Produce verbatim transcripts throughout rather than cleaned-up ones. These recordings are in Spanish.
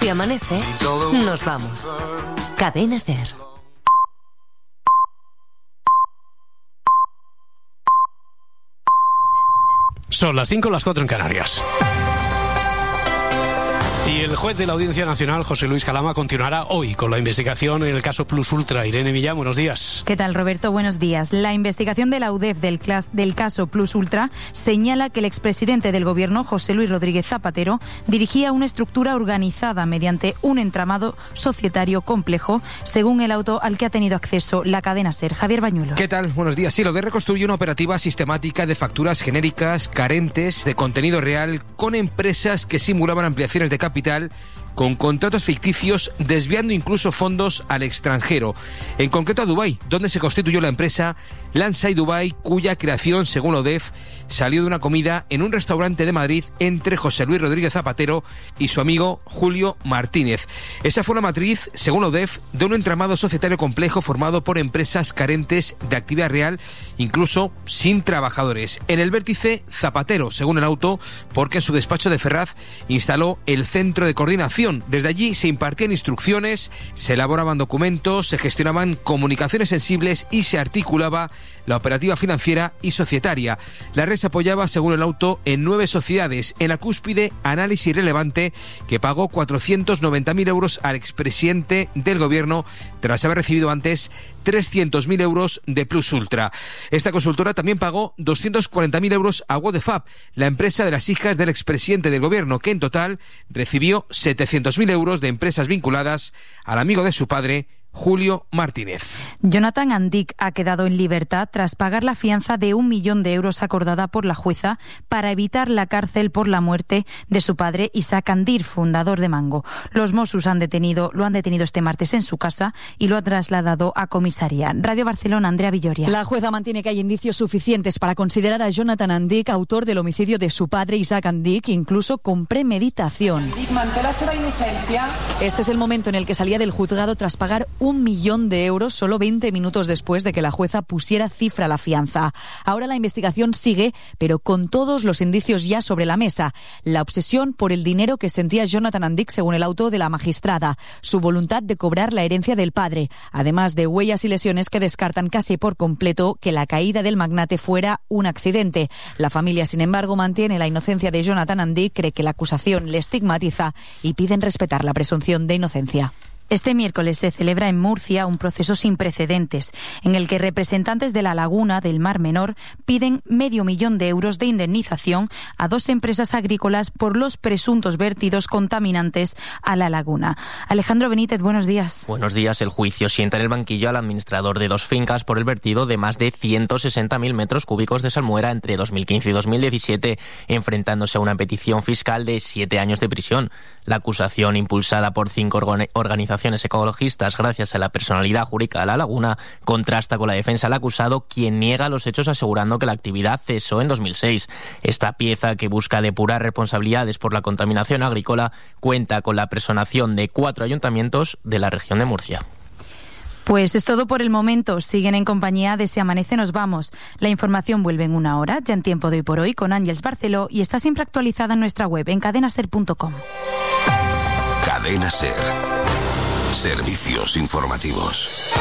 Si amanece, nos vamos. Cadena SER. Son las cinco, las cuatro en Canarias. Y el juez de la Audiencia Nacional, José Luis Calama, continuará hoy con la investigación en el caso Plus Ultra. Irene Millán, buenos días. ¿Qué tal, Roberto? Buenos días. La investigación de la U D E F del, clas- del caso Plus Ultra señala que el expresidente del Gobierno, José Luis Rodríguez Zapatero, dirigía una estructura organizada mediante un entramado societario complejo, según el auto al que ha tenido acceso la cadena SER. Javier Bañuelos. ¿Qué tal? Buenos días. Sí, lo de reconstruye una operativa sistemática de facturas genéricas, carentes de contenido real, con empresas que simulaban ampliaciones de capital con contratos ficticios, desviando incluso fondos al extranjero, en concreto a Dubái, donde se constituyó la empresa Lansai Dubai, cuya creación, según la U D E F, salió de una comida en un restaurante de Madrid entre José Luis Rodríguez Zapatero y su amigo Julio Martínez. Esa fue la matriz, según la U D E F, de un entramado societario complejo formado por empresas carentes de actividad real, incluso sin trabajadores. En el vértice, Zapatero, según el auto, porque en su despacho de Ferraz instaló el centro de coordinación. Desde allí se impartían instrucciones, se elaboraban documentos, se gestionaban comunicaciones sensibles y se articulaba la operativa financiera y societaria. La red se apoyaba, según el auto, en nueve sociedades. En la cúspide, Análisis Relevante, que pagó cuatrocientos noventa mil euros al expresidente del Gobierno tras haber recibido antes trescientos mil euros de Plus Ultra. Esta consultora también pagó doscientos cuarenta mil euros a Wodefab, la empresa de las hijas del expresidente del Gobierno, que en total recibió setecientos mil euros de empresas vinculadas al amigo de su padre, Julio Martínez. Jonathan Andic ha quedado en libertad tras pagar la fianza de un millón de euros acordada por la jueza para evitar la cárcel por la muerte de su padre, Isaac Andir, fundador de Mango. Los Mossos han detenido, lo han detenido este martes en su casa y lo ha trasladado a comisaría. Radio Barcelona, Andrea Villoria. La jueza mantiene que hay indicios suficientes para considerar a Jonathan Andic autor del homicidio de su padre, Isaac Andic, incluso con premeditación. Este es el momento en el que salía del juzgado tras pagar un millón de euros solo veinte minutos después de que la jueza pusiera cifra a la fianza. Ahora la investigación sigue, pero con todos los indicios ya sobre la mesa. La obsesión por el dinero que sentía Jonathan Andic, según el auto de la magistrada. Su voluntad de cobrar la herencia del padre. Además de huellas y lesiones que descartan casi por completo que la caída del magnate fuera un accidente. La familia, sin embargo, mantiene la inocencia de Jonathan Andic, cree que la acusación le estigmatiza y piden respetar la presunción de inocencia. Este miércoles se celebra en Murcia un proceso sin precedentes, en el que representantes de la Laguna del Mar Menor piden medio millón de euros de indemnización a dos empresas agrícolas por los presuntos vertidos contaminantes a la laguna. Alejandro Benítez, buenos días. Buenos días. El juicio sienta en el banquillo al administrador de dos fincas por el vertido de más de ciento sesenta mil metros cúbicos de salmuera entre dos mil quince y dos mil diecisiete, enfrentándose a una petición fiscal de siete años de prisión. La acusación, impulsada por cinco organ- organizaciones ecologistas gracias a la personalidad jurídica de la laguna, contrasta con la defensa del acusado, quien niega los hechos asegurando que la actividad cesó en dos mil seis. Esta pieza, que busca depurar responsabilidades por la contaminación agrícola, cuenta con la personación de cuatro ayuntamientos de la región de Murcia. Pues es todo por el momento. Siguen en compañía de Si Amanece Nos Vamos. La información vuelve en una hora, ya en Tiempo de Hoy por Hoy, con Ángeles Barceló, y está siempre actualizada en nuestra web, en cadena ser punto com. Cadena SER. Servicios informativos.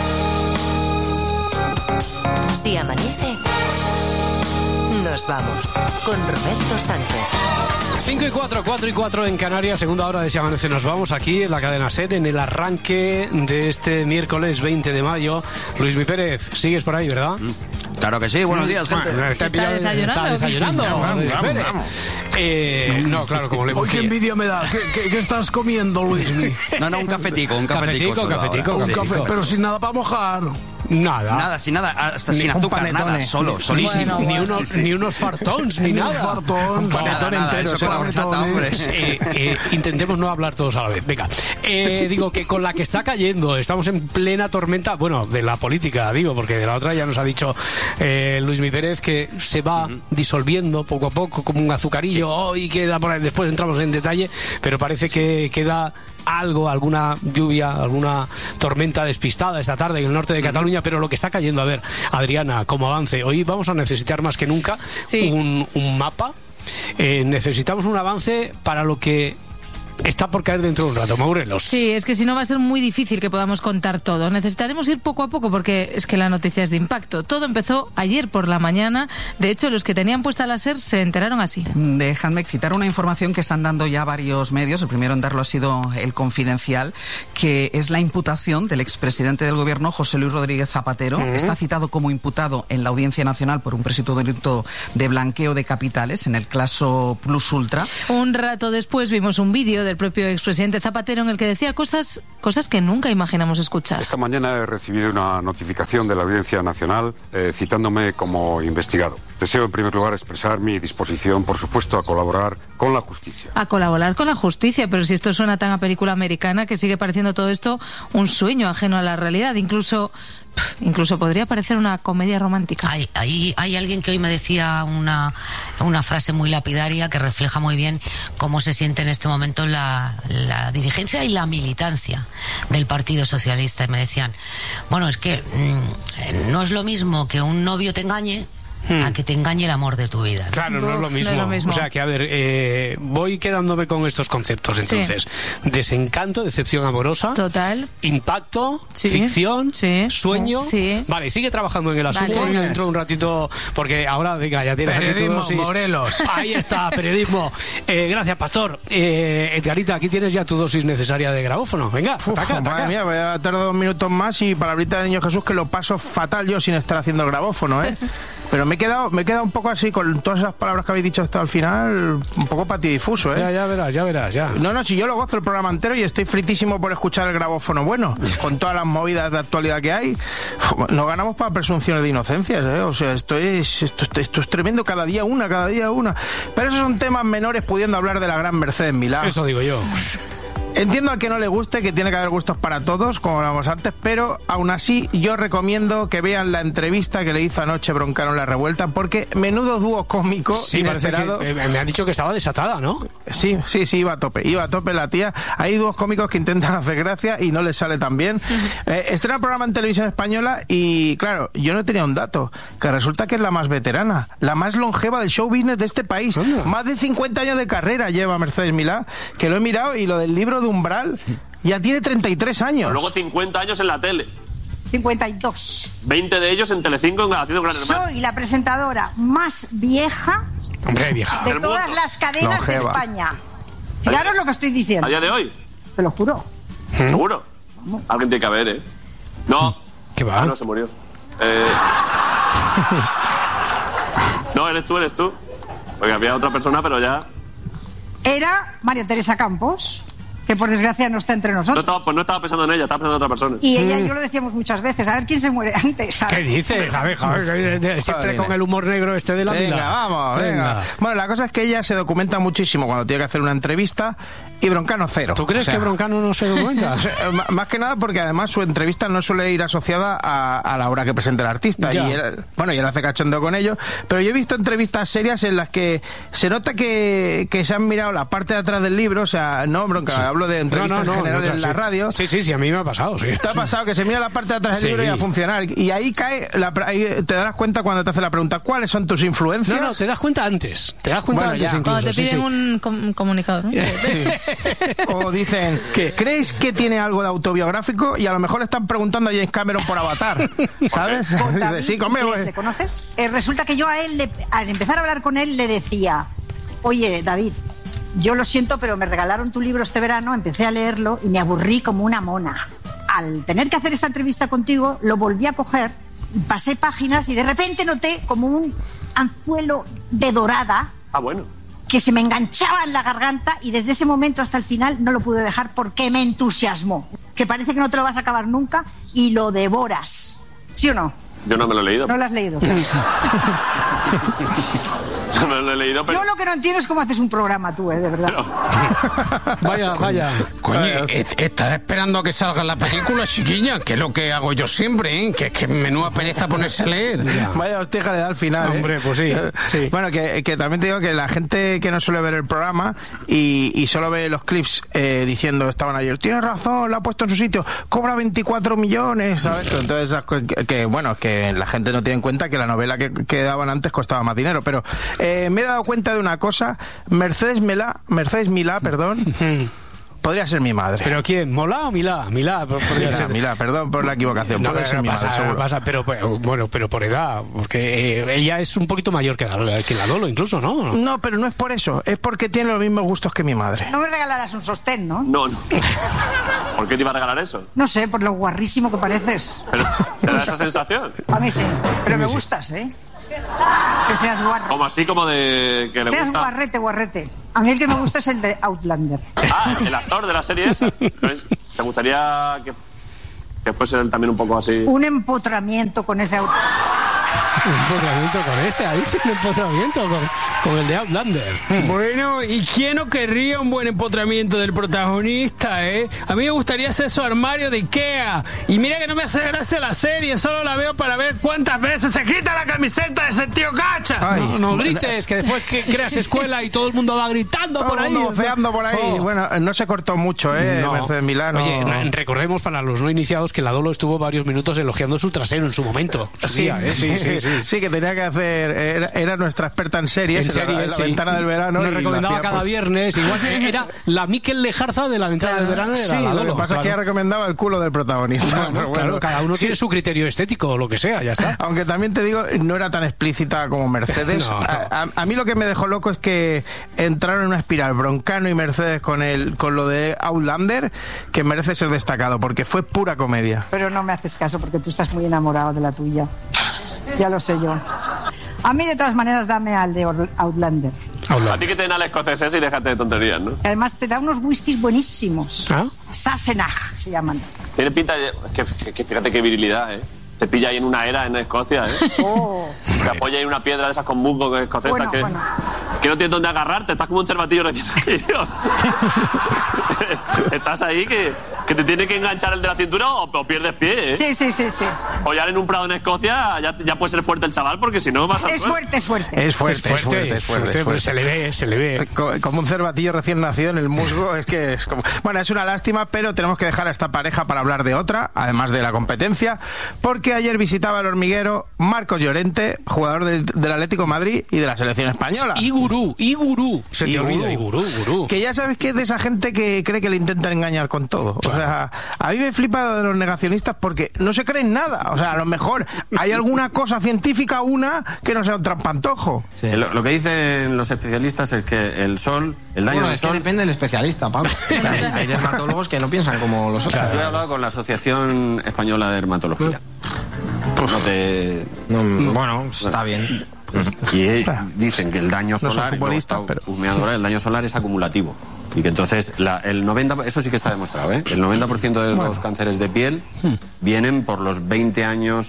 Si amanece, nos vamos. Con Roberto Sánchez. cinco y cuatro, cuatro y cuatro en Canarias, segunda hora de Si Amanece Nos Vamos, aquí en la cadena SER, en el arranque de este miércoles veinte de mayo. Luismi Pérez, sigues por ahí, ¿verdad? Mm, claro que sí, buenos días, gente. Bueno, está, ¿Está desayunando? Está desayunando. Vamos, Luis vamos, Pérez. vamos. Eh, no, claro, como le Hoy qué envidia me da. ¿Qué, qué, qué estás comiendo, Luismi? No, no, un cafetico, un cafetico. Cafetico, solo cafetico, ahora. Un cafetico. café, pero sin nada para mojar. Nada. Nada, sin nada, hasta Ni sin un azúcar, panetone. nada, solo, solísimo. Ni, unos, Sí, sí. ni unos fartons, ni Ni nada. un fartón, Un panetón nada, entero. eso con la panetón, horchata, hombre. Eh, eh, intentemos no hablar todos a la vez. Venga, eh, digo que con la que está cayendo, estamos en plena tormenta, bueno, de la política, digo, porque de la otra ya nos ha dicho eh, Luismi Pérez que se va uh-huh. disolviendo poco a poco como un azucarillo. Hoy sí. oh, queda por ahí, después entramos en detalle, pero parece que queda algo, alguna lluvia, alguna tormenta despistada esta tarde en el norte de Cataluña, pero lo que está cayendo, a ver, Adriana, como avance, hoy vamos a necesitar más que nunca sí. un, un mapa, eh, necesitamos un avance para lo que está por caer dentro de un rato. Morelos. Sí, es que si no va a ser muy difícil que podamos contar todo. Necesitaremos ir poco a poco porque es que la noticia es de impacto. Todo empezó ayer por la mañana. De hecho, los que tenían puesta la SER se enteraron así. Déjame citar una información que están dando ya varios medios. El primero en darlo ha sido El Confidencial, que es la imputación del expresidente del gobierno, José Luis Rodríguez Zapatero. Uh-huh. Está citado como imputado en la Audiencia Nacional por un presunto delito de blanqueo de capitales en el caso Plus Ultra. Un rato después vimos un vídeo del propio expresidente Zapatero en el que decía cosas, cosas que nunca imaginamos escuchar. Esta mañana he recibido una notificación de la Audiencia Nacional eh, citándome como investigado. Deseo en primer lugar expresar mi disposición, por supuesto, a colaborar con la justicia. A colaborar con la justicia, pero si esto suena tan a película americana que sigue pareciendo todo esto un sueño ajeno a la realidad, incluso... Incluso podría parecer una comedia romántica. Hay, hay, hay alguien que hoy me decía una, una frase muy lapidaria que refleja muy bien cómo se siente en este momento la, la dirigencia y la militancia del Partido Socialista. Y me decían, bueno, es que mmm, no es lo mismo que un novio te engañe Hmm. a que te engañe el amor de tu vida. Claro, no, Uf, es, lo mismo. no es lo mismo. O sea, que a ver, eh, voy quedándome con estos conceptos. Entonces, sí. Desencanto, decepción amorosa. Total. Impacto, sí. ficción, sí. sueño. Sí. Vale, sigue trabajando en el asunto. Vale. Dentro de un ratito, porque ahora, venga, ya tienes periodismo, aquí tu dosis. Morelos. Ahí está, periodismo. Eh, gracias, Pastor. Eh, Edgarita, aquí tienes ya tu dosis necesaria de grabófono. Venga, Uf, taca, taca. Madre mía, voy a tardar dos minutos más y palabrita del Niño Jesús que lo paso fatal yo sin estar haciendo el grabófono, ¿eh? Pero me he quedado, me he quedado un poco así con todas esas palabras que habéis dicho hasta el final, un poco patidifuso, ¿eh? Ya, ya verás, ya verás, ya. No, no, si yo lo gozo el programa entero y estoy fritísimo por escuchar el grabófono bueno, con todas las movidas de actualidad que hay. No ganamos para presunciones de inocencias, ¿eh? O sea, esto es, esto, esto, esto es tremendo, cada día una, cada día una. Pero esos son temas menores pudiendo hablar de la gran Mercedes Milá. Eso digo yo. Entiendo a que no le guste, que tiene que haber gustos para todos, como hablábamos antes, pero aún así yo recomiendo que vean la entrevista que le hizo anoche Broncano en La Revuelta, porque menudo dúo cómico sí, inesperado. Que, eh, me han dicho que estaba desatada, ¿no? Sí, sí, sí, iba a tope, iba a tope la tía. Hay dúos cómicos que intentan hacer gracia y no les sale tan bien. Uh-huh. Eh, estrena programa en televisión española y, claro, yo no tenía un dato, que resulta que es la más veterana, la más longeva del show business de este país. ¿Dónde? Más de cincuenta años de carrera lleva Mercedes Milá, que lo he mirado, y lo del libro de Umbral ya tiene treinta y tres años. Pero luego cincuenta años en la tele. cincuenta y dos. veinte de ellos en Telecinco haciendo Gran Hermano. Soy la presentadora más vieja, Hombre, vieja. de todas las cadenas Longeva. de España. Fijaros lo que estoy diciendo. ¿A día de hoy? Te lo juro. ¿Mm? ¿Seguro? Vamos. Alguien tiene que haber, ¿eh? No. ¿Qué va? Ah, no, se murió. Eh... no, eres tú, eres tú. Porque había otra persona, pero ya... Era María Teresa Campos, que por desgracia no está entre nosotros. No estaba, pues no estaba pensando en ella, estaba pensando en otra persona. Y ella y yo lo decíamos muchas veces, a ver quién se muere antes, ¿sabes? ¿Qué dices? A ver, joder, siempre con el humor negro este de la venga, vida. Vamos, venga. venga. Bueno, la cosa es que ella se documenta muchísimo cuando tiene que hacer una entrevista y Broncano cero. ¿Tú crees o sea, que Broncano no se documenta? Más que nada porque además su entrevista no suele ir asociada a, a la hora que presenta el artista. Ya. Y él, bueno, y él hace cachondeo con ello. Pero yo he visto entrevistas serias en las que se nota que, que se han mirado la parte de atrás del libro. O sea, no, Bronca, sí. hablo de entrevistas no, no, no, en general no, no, en la sí. radio. Sí, sí, sí, a mí me ha pasado, sí. Te ha pasado que se mira la parte de atrás del sí. libro y a funcionar. Y ahí cae, la, ahí te darás cuenta cuando te hace la pregunta, ¿cuáles son tus influencias? No, no, te das cuenta antes. Te das cuenta bueno, antes ya. incluso. Cuando te piden sí, sí. un com comunicado, ¿no? Sí. O dicen, ¿qué? ¿Creéis que tiene algo de autobiográfico? Y a lo mejor le están preguntando a James Cameron por Avatar, ¿sabes? David, sí, conmigo. ¿Le conoces? Eh, resulta que yo a él, le, al empezar a hablar con él, le decía, oye, David, yo lo siento, pero me regalaron tu libro este verano, empecé a leerlo y me aburrí como una mona. Al tener que hacer esta entrevista contigo, lo volví a coger, pasé páginas y de repente noté como un anzuelo de dorada. Ah, bueno. Que se me enganchaba en la garganta y desde ese momento hasta el final no lo pude dejar porque me entusiasmó. Que parece que no te lo vas a acabar nunca y lo devoras. ¿Sí o no? Yo no me lo he leído. No lo has leído. Yo no lo he leído, pero... Yo lo que no entiendo es cómo haces un programa tú, ¿eh? De verdad. Pero... vaya, vaya. Coño, estar esperando a que salga la película, chiquilla, que es lo que hago yo siempre, ¿eh? Que es que menuda pereza ponerse a leer. Ya. Vaya hostija le da al final, ¿eh? Hombre, pues sí, sí. Bueno, que, que también te digo que la gente que no suele ver el programa y, y solo ve los clips eh, diciendo, estaban ayer, tienes razón, lo ha puesto en su sitio, cobra veinticuatro millones, ¿sabes? Entonces, que, que bueno, que la gente no tiene en cuenta que la novela que, que daban antes costaba más dinero, pero... Eh, me he dado cuenta de una cosa, Mercedes Milá, Mercedes Milá, perdón, podría ser mi madre. ¿Pero quién? ¿Mola o Milá? Milá, podría Milá, ser. Milá, perdón por la equivocación. No, puede ser mi pasa, madre, seguro. pasa, pero pues, bueno, pero por edad, porque eh, ella es un poquito mayor que la, que la Dolo, incluso, ¿no? No, pero no es por eso, es porque tiene los mismos gustos que mi madre. No me regalarás un sostén, ¿no? No, no. ¿Por qué te iba a regalar eso? No sé, por lo guarrísimo que pareces. Pero, ¿te da esa sensación? A mí sí, pero me gustas, ¿eh? Que seas guarro. Como así, como de que le Seas gusta. guarrete, guarrete. A mí el que me gusta es el de Outlander. Ah, el actor de la serie esa. Entonces, ¿te gustaría que, que fuese él también un poco así? Un empotramiento con ese auto. Un empotramiento con ese, ha dicho un empotramiento con, con el de Outlander. Bueno, ¿y quién no querría un buen empotramiento del protagonista, eh? A mí me gustaría hacer su armario de Ikea. Y mira que no me hace gracia la serie, solo la veo para ver cuántas veces se quita la camiseta de ese tío Cacha. Ay, no, no grites, que después que creas escuela y todo el mundo va gritando Todo por ahí. voceando por ahí. Oh. Bueno, no se cortó mucho, ¿eh? No. Mercedes Milán. Oye, no... no, recordemos para los no iniciados que la Dolo estuvo varios minutos elogiando su trasero en su momento. Su Sí, día, ¿eh? sí, sí, sí. Sí, que tenía que hacer. Era, era nuestra experta en series, En serie, en la, en la sí. ventana del verano. Nos y recomendaba lo hacía, cada pues, viernes. Igual que era la Miquel Lejarza de la ventana del verano. Era Sí, la lo Dolo, que pasa claro. es que ella recomendaba el culo del protagonista. Bueno, pero claro, bueno. cada uno Sí. tiene su criterio estético o lo que sea, ya está. Aunque también te digo, no era tan explícita como Mercedes. No, no. A, a- a mí lo que me dejó loco es que entraron en una espiral Broncano y Mercedes con el con lo de Outlander, que merece ser destacado, porque fue pura comedia. Pero no me haces caso porque tú estás muy enamorado de la tuya. Ya lo sé yo. A mí, de todas maneras, dame al de Or- Outlander. A ti que te den al escocés ese y déjate de tonterías, ¿no? Que además te da unos whiskies buenísimos. ¿Ah? Sassenach se llaman. Tiene pinta de... Que, que- que fíjate qué virilidad, ¿eh? Te pilla ahí en una era en Escocia, ¿eh? Oh. Te apoya ahí en una piedra de esas con musgo escocesas Bueno, que, bueno. que no tienes dónde agarrarte. Estás como un cervatillo recién salido. Estás ahí que, que te tiene que enganchar el de la cintura o, o pierdes pie, ¿eh? Sí, sí, sí, sí. Follar en un prado en Escocia ya, ya puede ser fuerte el chaval porque si no vas a... Es fuerte, es fuerte. Es fuerte, es fuerte, es fuerte. es fuerte. Se le ve, se le ve. Co- Como un cervatillo recién nacido en el musgo, es que es como... Bueno, es una lástima, pero tenemos que dejar a esta pareja para hablar de otra, además de la competencia, porque ayer visitaba el hormiguero Marcos Llorente, jugador del, del Atlético de Madrid y de la selección española. Y gurú, y gurú. Se te Y olvida, gurú. y gurú, gurú. Que ya sabes que es de esa gente que cree que le intentan engañar con todo. O sea, a mí me flipa lo de los negacionistas porque no se creen nada. O sea, a lo mejor hay alguna cosa científica, una, que no sea un trampantojo. Eh, Lo, lo que dicen los especialistas es que el sol, el daño Bueno, del es que sol... depende del especialista, Pablo. Hay, hay dermatólogos que no piensan como los otros. Yo he hablado con la Asociación Española de Dermatología. No te... No, bueno, está bien. Y eh, dicen que el daño No son solar, y luego futbolistas, está pero- humeando ahora, el daño solar es acumulativo. Y que entonces la- el noventa, eso sí que está demostrado, ¿eh? El noventa por ciento de los cánceres de piel vienen por los veinte años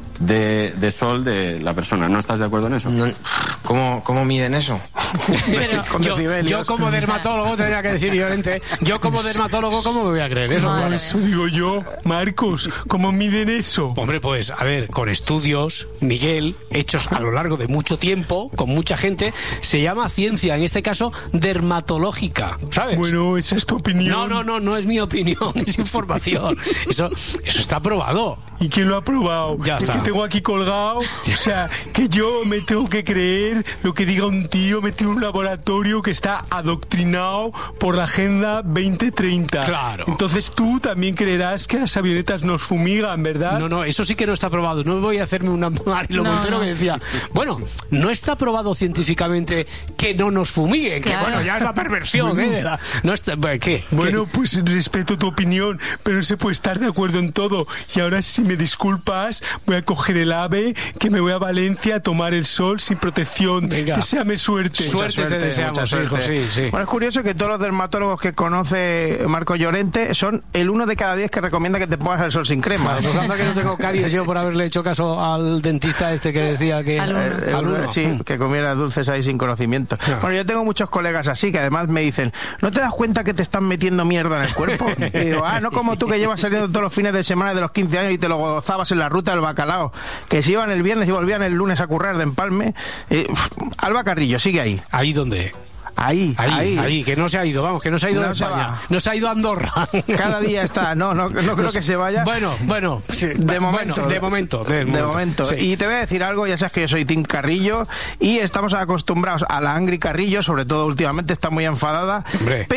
de, de sol de la persona. ¿No estás de acuerdo en eso? No, ¿cómo, ¿Cómo miden eso? Pero Con yo, decibelios. yo como dermatólogo tenía que decir, Llorente, yo como dermatólogo, ¿cómo me voy a creer eso? Madre Eso digo yo, Marcos, ¿cómo miden eso? Hombre, pues, a ver, con estudios, Miguel, hechos a lo largo de mucho tiempo, con mucha gente, se llama ciencia, en este caso, dermatológica, ¿sabes? Bueno, esa es tu opinión. No, no, no, no es mi opinión, es información. Eso, eso está probado. ¿Y quién lo ha probado? Ya El está. que tengo aquí colgado. O sea, que yo me tengo que creer lo que diga un tío metido en un laboratorio que está adoctrinado por la Agenda veinte treinta. Claro. Entonces tú también creerás que las avionetas nos fumigan, ¿verdad? No, no, eso sí que no está probado. No voy a hacerme una Marilo No, Montero no. que decía, bueno, no está probado científicamente que no nos fumiguen, que Claro. bueno, ya es la perversión, ¿eh? de la- no está, ¿qué? Bueno, pues respeto tu opinión, pero no se puede estar de acuerdo en todo. Y ahora, si me disculpas, voy a coger el AVE, que me voy a Valencia a tomar el sol sin protección. Venga. Deséame suerte. Suerte te deseamos, mucha hijo, suerte. sí, sí. Bueno, es curioso que todos los dermatólogos que conoce Marco Llorente son el uno de cada diez que recomienda que te pongas el sol sin crema. Vale, pues anda que no tengo caries yo por haberle hecho caso al dentista este que decía que... Al uno. Eh, al uno. Sí, que comiera dulces ahí sin conocimiento. Bueno, yo tengo muchos colegas así que además me dicen, ¿no te das cuenta que te están metiendo mierda en el cuerpo? Y digo, ah, no como tú que llevas saliendo todos los fines de semana de los quince años y te lo gozabas en la ruta del bacalao, que se iban el viernes y volvían el lunes a currar de empalme. Eh, uf, Alba Carrillo, sigue ahí. ¿Ahí dónde? Ahí, Ahí, ahí, ahí, que no se ha ido, vamos, que no se ha ido No de se España. va. No se ha ido a Andorra. Cada día está, no, no, no creo que se vaya. Bueno, bueno, sí, De bueno, momento. de momento. De, De momento. sí. Y te voy a decir algo, ya sabes que yo soy Tim Carrillo y estamos acostumbrados a la Angry Carrillo, sobre todo últimamente está muy enfadada. Hombre. Pero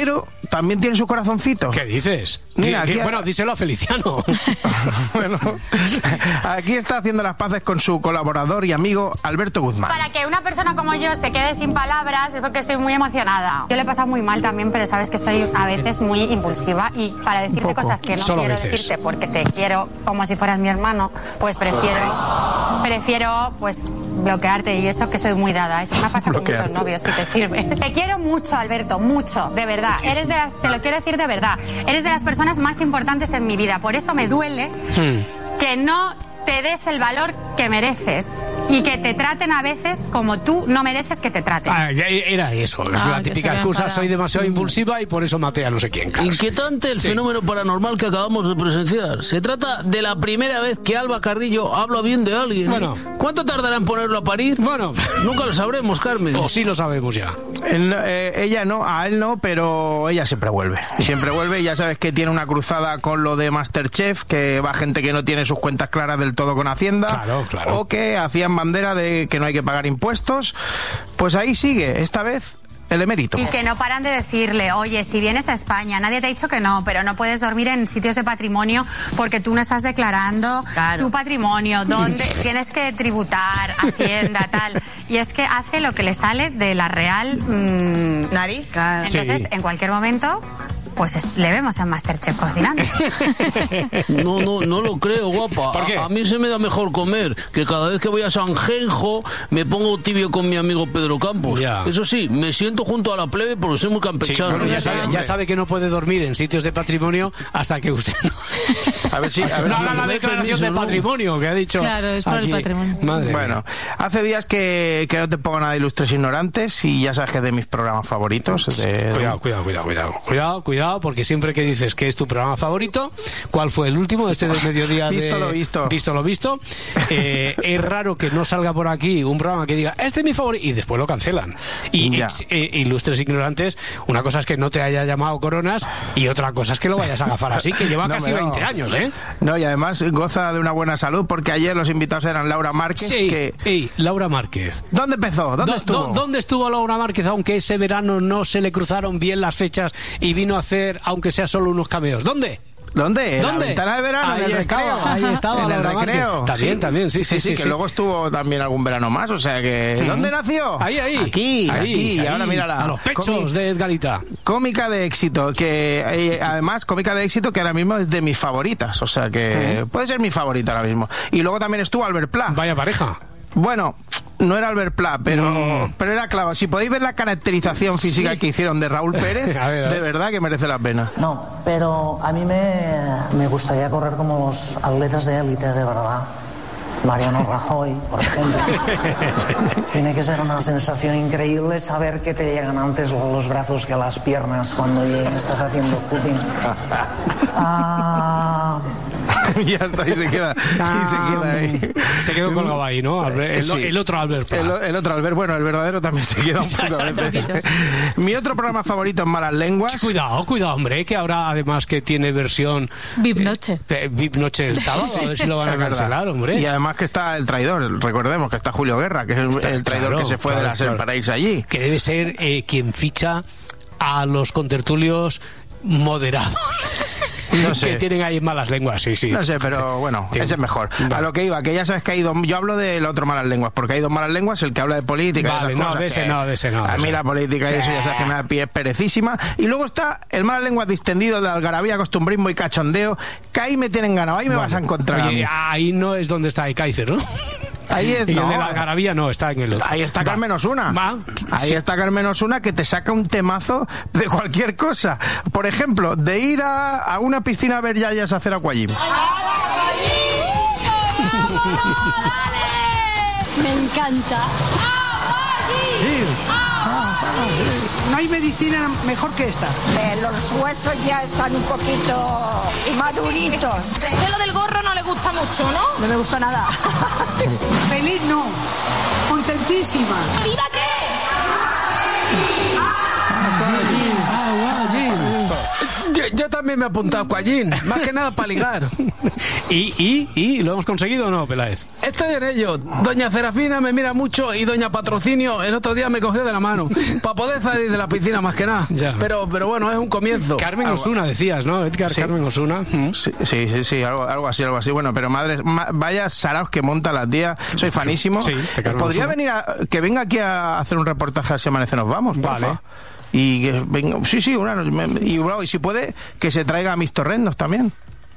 también tiene su corazoncito. ¿Qué dices? Mira, Di- aquí- Bueno, díselo a Feliciano. Bueno, aquí está haciendo las paces con su colaborador y amigo Alberto Guzmán. Para que una persona como yo se quede sin palabras es porque estoy muy emocionada. Yo le he pasado muy mal también, pero sabes que soy a veces muy impulsiva y para decirte cosas que no Solo quiero veces. decirte porque te quiero como si fueras mi hermano, pues prefiero prefiero pues bloquearte y eso que soy muy dada. Eso me ha pasado con muchos Bloquearte. novios, si te sirve. Te quiero mucho, Alberto, mucho, de verdad. Eres de las, te lo quiero decir de verdad. Eres de las personas más importantes en mi vida. Por eso me duele que no te des el valor que mereces y que te traten a veces como tú no mereces que te traten. Ah, ya era eso. Es Ah, la que típica se había excusa, enfadado. soy demasiado impulsiva y por eso maté a no sé quién. Claro. Inquietante el Sí. fenómeno paranormal que acabamos de presenciar. Se trata de la primera vez que Alba Carrillo habla bien de alguien. Bueno. ¿Cuánto tardará en ponerlo a parir? Bueno. Nunca lo sabremos, Carmen. O sí lo sabemos ya. Él no- eh, ella no, a él no, pero ella siempre vuelve. Siempre vuelve y ya sabes que tiene una cruzada con lo de Masterchef, que va gente que no tiene sus cuentas claras del todo con Hacienda. Claro, claro. O que hacían bandera de que no hay que pagar impuestos. Pues ahí sigue, esta vez el emérito. Y que no paran de decirle, oye, si vienes a España, nadie te ha dicho que no, pero no puedes dormir en sitios de patrimonio porque tú no estás declarando tu patrimonio, donde tienes que tributar, Hacienda, tal. Y es que hace lo que le sale de la real mm, nariz. Entonces, Sí. en cualquier momento, pues es- le vemos en Masterchef cocinando. No, no, no lo creo, guapa. ¿Por qué? A, a mí se me da mejor comer, que cada vez que voy a Sanjenjo me pongo tibio con mi amigo Pedro Campos. Ya. Eso sí, me siento junto a la plebe porque soy muy Sí, campechano. bueno, ya, sabe, ya sabe que no puede dormir en sitios de patrimonio hasta que usted no, A ver si, a ver no si- haga la me dé declaración permiso, de ¿no? patrimonio que ha dicho. Claro, es por el aquí. patrimonio. Madre Bueno, mía. hace días que, que no te pongo nada de ilustres ignorantes y ya sabes que es de mis programas favoritos. de- Cuidado, cuidado, cuidado, cuidado, cuidado, cuidado, porque siempre que dices que es tu programa favorito, ¿cuál fue el último? Este del mediodía. Visto de- lo visto. Visto lo visto. Eh, es raro que no salga por aquí un programa que diga, este es mi favorito, y después lo cancelan. Y Ya. ex- eh, ilustres ignorantes, una cosa es que no te haya llamado Coronas y otra cosa es que lo vayas a agafar así, que lleva No, casi hombre, no. veinte años, ¿eh? No, y además goza de una buena salud porque ayer los invitados eran Laura Márquez. Sí, Que... ey, Laura Márquez. ¿Dónde empezó? ¿Dónde Do- estuvo? do- ¿Dónde estuvo Laura Márquez? Aunque ese verano no se le cruzaron bien las fechas y vino a hacer, aunque sea solo unos cameos. ¿dónde? ¿Dónde? En ¿Dónde? la ventana de verano, Ahí en el estaba, recreo. ahí estaba En el Laura recreo. Márquez. También, también, sí, sí, sí, que sí. luego estuvo también algún verano más, o sea que... ¿Dónde nació? Ahí, ahí. Aquí, ahí, aquí. Y ahí, ahora mírala. A los pechos Cómic- de Edgarita. Cómica de éxito, que eh, además cómica de éxito que ahora mismo es de mis favoritas, o sea que puede ser mi favorita ahora mismo. Y luego también estuvo Albert Pla. Vaya pareja. Bueno, no era Albert Pla, pero, Mm. pero era claro. Si podéis ver la caracterización física que hicieron de Raúl Pérez, A ver, a ver. de verdad que merece la pena. No, pero a mí me, me gustaría correr como los atletas de élite, de verdad. Mariano Rajoy, por ejemplo. Tiene que ser una sensación increíble saber que te llegan antes los brazos que las piernas cuando estás haciendo footing. Ah, ya está, y se queda, y se queda ahí. Se quedó colgado ahí, ¿no? Albert- el, Sí. el otro Albert Pla. El, el otro Albert, bueno, el verdadero también se queda un poco a veces. Mi otro programa favorito es Malas Lenguas. Cuidado, cuidado, hombre, que ahora además que tiene versión V I P Noche. de V I P Noche el sábado, a ver si lo van a Es verdad. cancelar, hombre. Y además que está el traidor, recordemos que está Julio Guerra, que es el, Está- el traidor claro, que se fue claro, de la SER claro. para irse allí. Que debe ser eh, quien ficha a los contertulios moderados. No sé. Que tienen ahí malas lenguas, sí, sí. No sé, pero bueno, Sí. ese es mejor. A lo que iba, que ya sabes que hay dos... Yo hablo del otro Malas Lenguas, porque hay dos Malas Lenguas, el que habla de política y Vale, esas no, cosas de ese que no, de ese no, de A mí ese. la política y eso ya sabes que me da pie perecísima. Y luego está el Malas Lenguas distendido de algarabía, costumbrismo y cachondeo, que ahí me tienen ganado, ahí me vas a encontrar a mí. Oye, ahí no es donde está Kaiser, ¿no? Ahí es, Y el no. de la Algarabía no, está en el otro. Ahí está Va. Carmen Osuna. Va. Ahí Sí. está Carmen Osuna que te saca un temazo de cualquier cosa. Por ejemplo, de ir a, a una piscina a ver yayas a hacer aquagym. Me encanta. No hay medicina mejor que esta. los huesos ya están un poquito maduritos. Que lo del gorro no le gusta mucho, ¿no? No me gusta nada. Feliz no. Contentísima. ¿Viva qué? Yo, yo también me he apuntado a Aquagym, más que nada para ligar. ¿Y, y, y lo hemos conseguido o no, Peláez? Estoy en ello. Doña Serafina me mira mucho y doña Patrocinio el otro día me cogió de la mano para poder salir de la piscina más que nada. Ya. Pero, pero bueno, es un comienzo. Carmen Osuna, decías, ¿no? Edgar, Sí. Carmen Osuna. Sí, sí, sí, sí, algo, algo así, algo así. Bueno, pero madre, ma- vaya saraos que monta la tía. Soy fanísimo. Sí, te Carmen Podría Osuna. venir a, que venga aquí a hacer un reportaje a Si Amanece Nos Vamos, porfa. Vale. Y que venga, sí, sí, una, y, bueno, y si puede, que se traiga a mis torrendos también.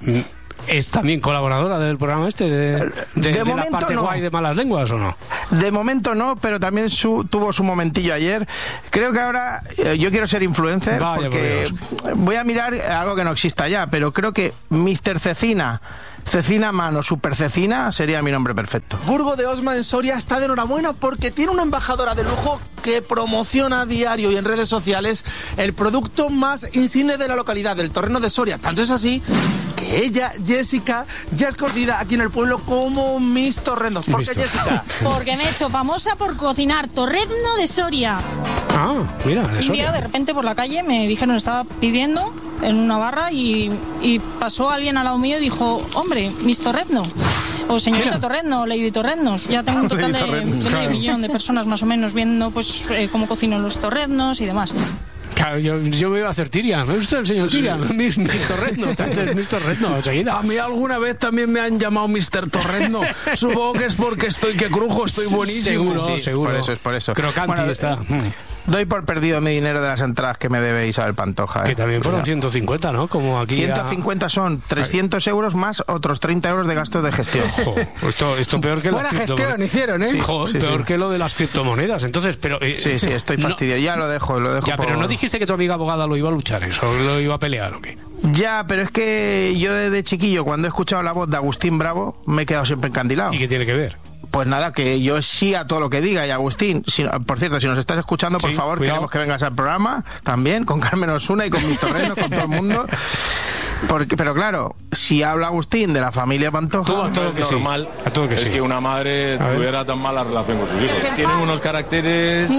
¿Es también colaboradora del programa este? ¿De, de, De de la momento parte no. guay de Malas Lenguas o no? De momento no, pero también su, tuvo su momentillo ayer. Creo que ahora eh, yo quiero ser influencer Vaya porque voy a mirar algo que no exista ya, pero creo que mister Cecina, Cecina Mano, Super Cecina sería mi nombre perfecto. Burgo de Osma en Soria está de enhorabuena porque tiene una embajadora de lujo que promociona a diario y en redes sociales el producto más insigne de la localidad, del Torreno de Soria. Tanto es así que ella, Jessica, ya es conocida aquí en el pueblo como Miss Torrendos. ¿Por qué, Jessica? Porque me he hecho famosa por cocinar torrezno de Soria. Ah, mira, de Un día Soria. de repente por la calle me dijeron, estaba pidiendo en una barra y, y pasó alguien al lado mío y dijo, hombre, Miss Torrezno. O señorita Torrezno, Lady Torreznos. Ya tengo un total de, Lady Torreznos, de medio claro. millón de personas más o menos viendo pues eh, cómo cocino los torreznos y demás. Claro, yo, yo me iba a hacer Tiria. ¿No es usted el señor Tiria? Mis, mis Torrezno. Entonces, mis Torrezno, enseguida. A mí alguna vez también me han llamado mister Torrezno. Supongo que es porque estoy que crujo, estoy buenísimo. Seguro, Sí, seguro. por eso es por eso. Crocanti Bueno, está. Doy por perdido mi dinero de las entradas que me debe Isabel Pantoja. ¿eh? Que también fueron Cuidado. ciento cincuenta, ¿no? Como aquí. ciento a- cincuenta son trescientos euros más otros treinta euros de gastos de gestión. Jo, esto, esto peor que Buena las gestión criptomonedas. hicieron, ¿eh? Jo, Sí, sí, peor sí. que lo de las criptomonedas. Entonces, pero. eh, Sí, sí, estoy no- fastidiado. Ya lo dejo, lo dejo Ya, pero por- no dijiste que tu amiga abogada lo iba a luchar, eso lo iba a pelear, ¿o qué? Ya, pero es que yo desde chiquillo, cuando he escuchado la voz de Agustín Bravo, me he quedado siempre encandilado. ¿Y qué tiene que ver? Pues nada, que yo sí a todo lo que diga. Y Agustín, si- por cierto, si nos estás escuchando, por Sí, favor, cuidado. queremos que vengas al programa también, con Carmen Osuna y con mis torrenos, con todo el mundo. Porque, pero claro, si habla Agustín de la familia Pantoja... Todo, todo que sí. normal A todo que es sí. que una madre A ver. tuviera tan mala relación con sus hijos. Tienen unos caracteres.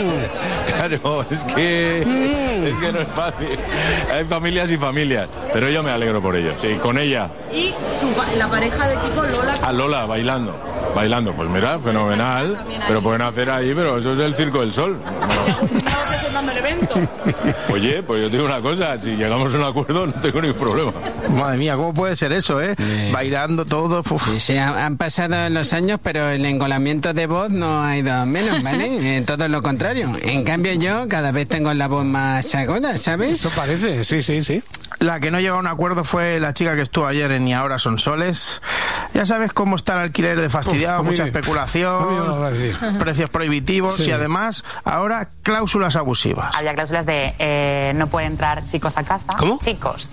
Claro, es que es que no es fácil. Hay familias y familias, pero yo me alegro por ellos. Sí, con ella, Y su, la pareja de Kiko, Lola. a Lola bailando, bailando. Pues mira, fenomenal. Pero pueden hacer ahí, pero eso es el Circo del Sol. presentando el evento. Oye, pues yo te digo una cosa, si llegamos a un acuerdo no tengo ningún problema. Madre mía, ¿cómo puede ser eso, eh? Bailando todo... uf. Sí, sí, han, han pasado los años, pero el engolamiento de voz no ha ido a menos, ¿vale? Eh, todo lo contrario. En cambio yo cada vez tengo la voz más aguda, ¿sabes? Eso parece, sí, sí, sí. La que no llegó a un acuerdo fue la chica que estuvo ayer en Y Ahora Son Soles. Ya sabes cómo está el alquiler de fastidiado, Uf, a mí- mucha a mí me especulación, lo va a decir. precios prohibitivos Sí. y además ahora cláusulas abusivas. Había cláusulas de eh, no pueden entrar chicos a casa. ¿Cómo? Chicos.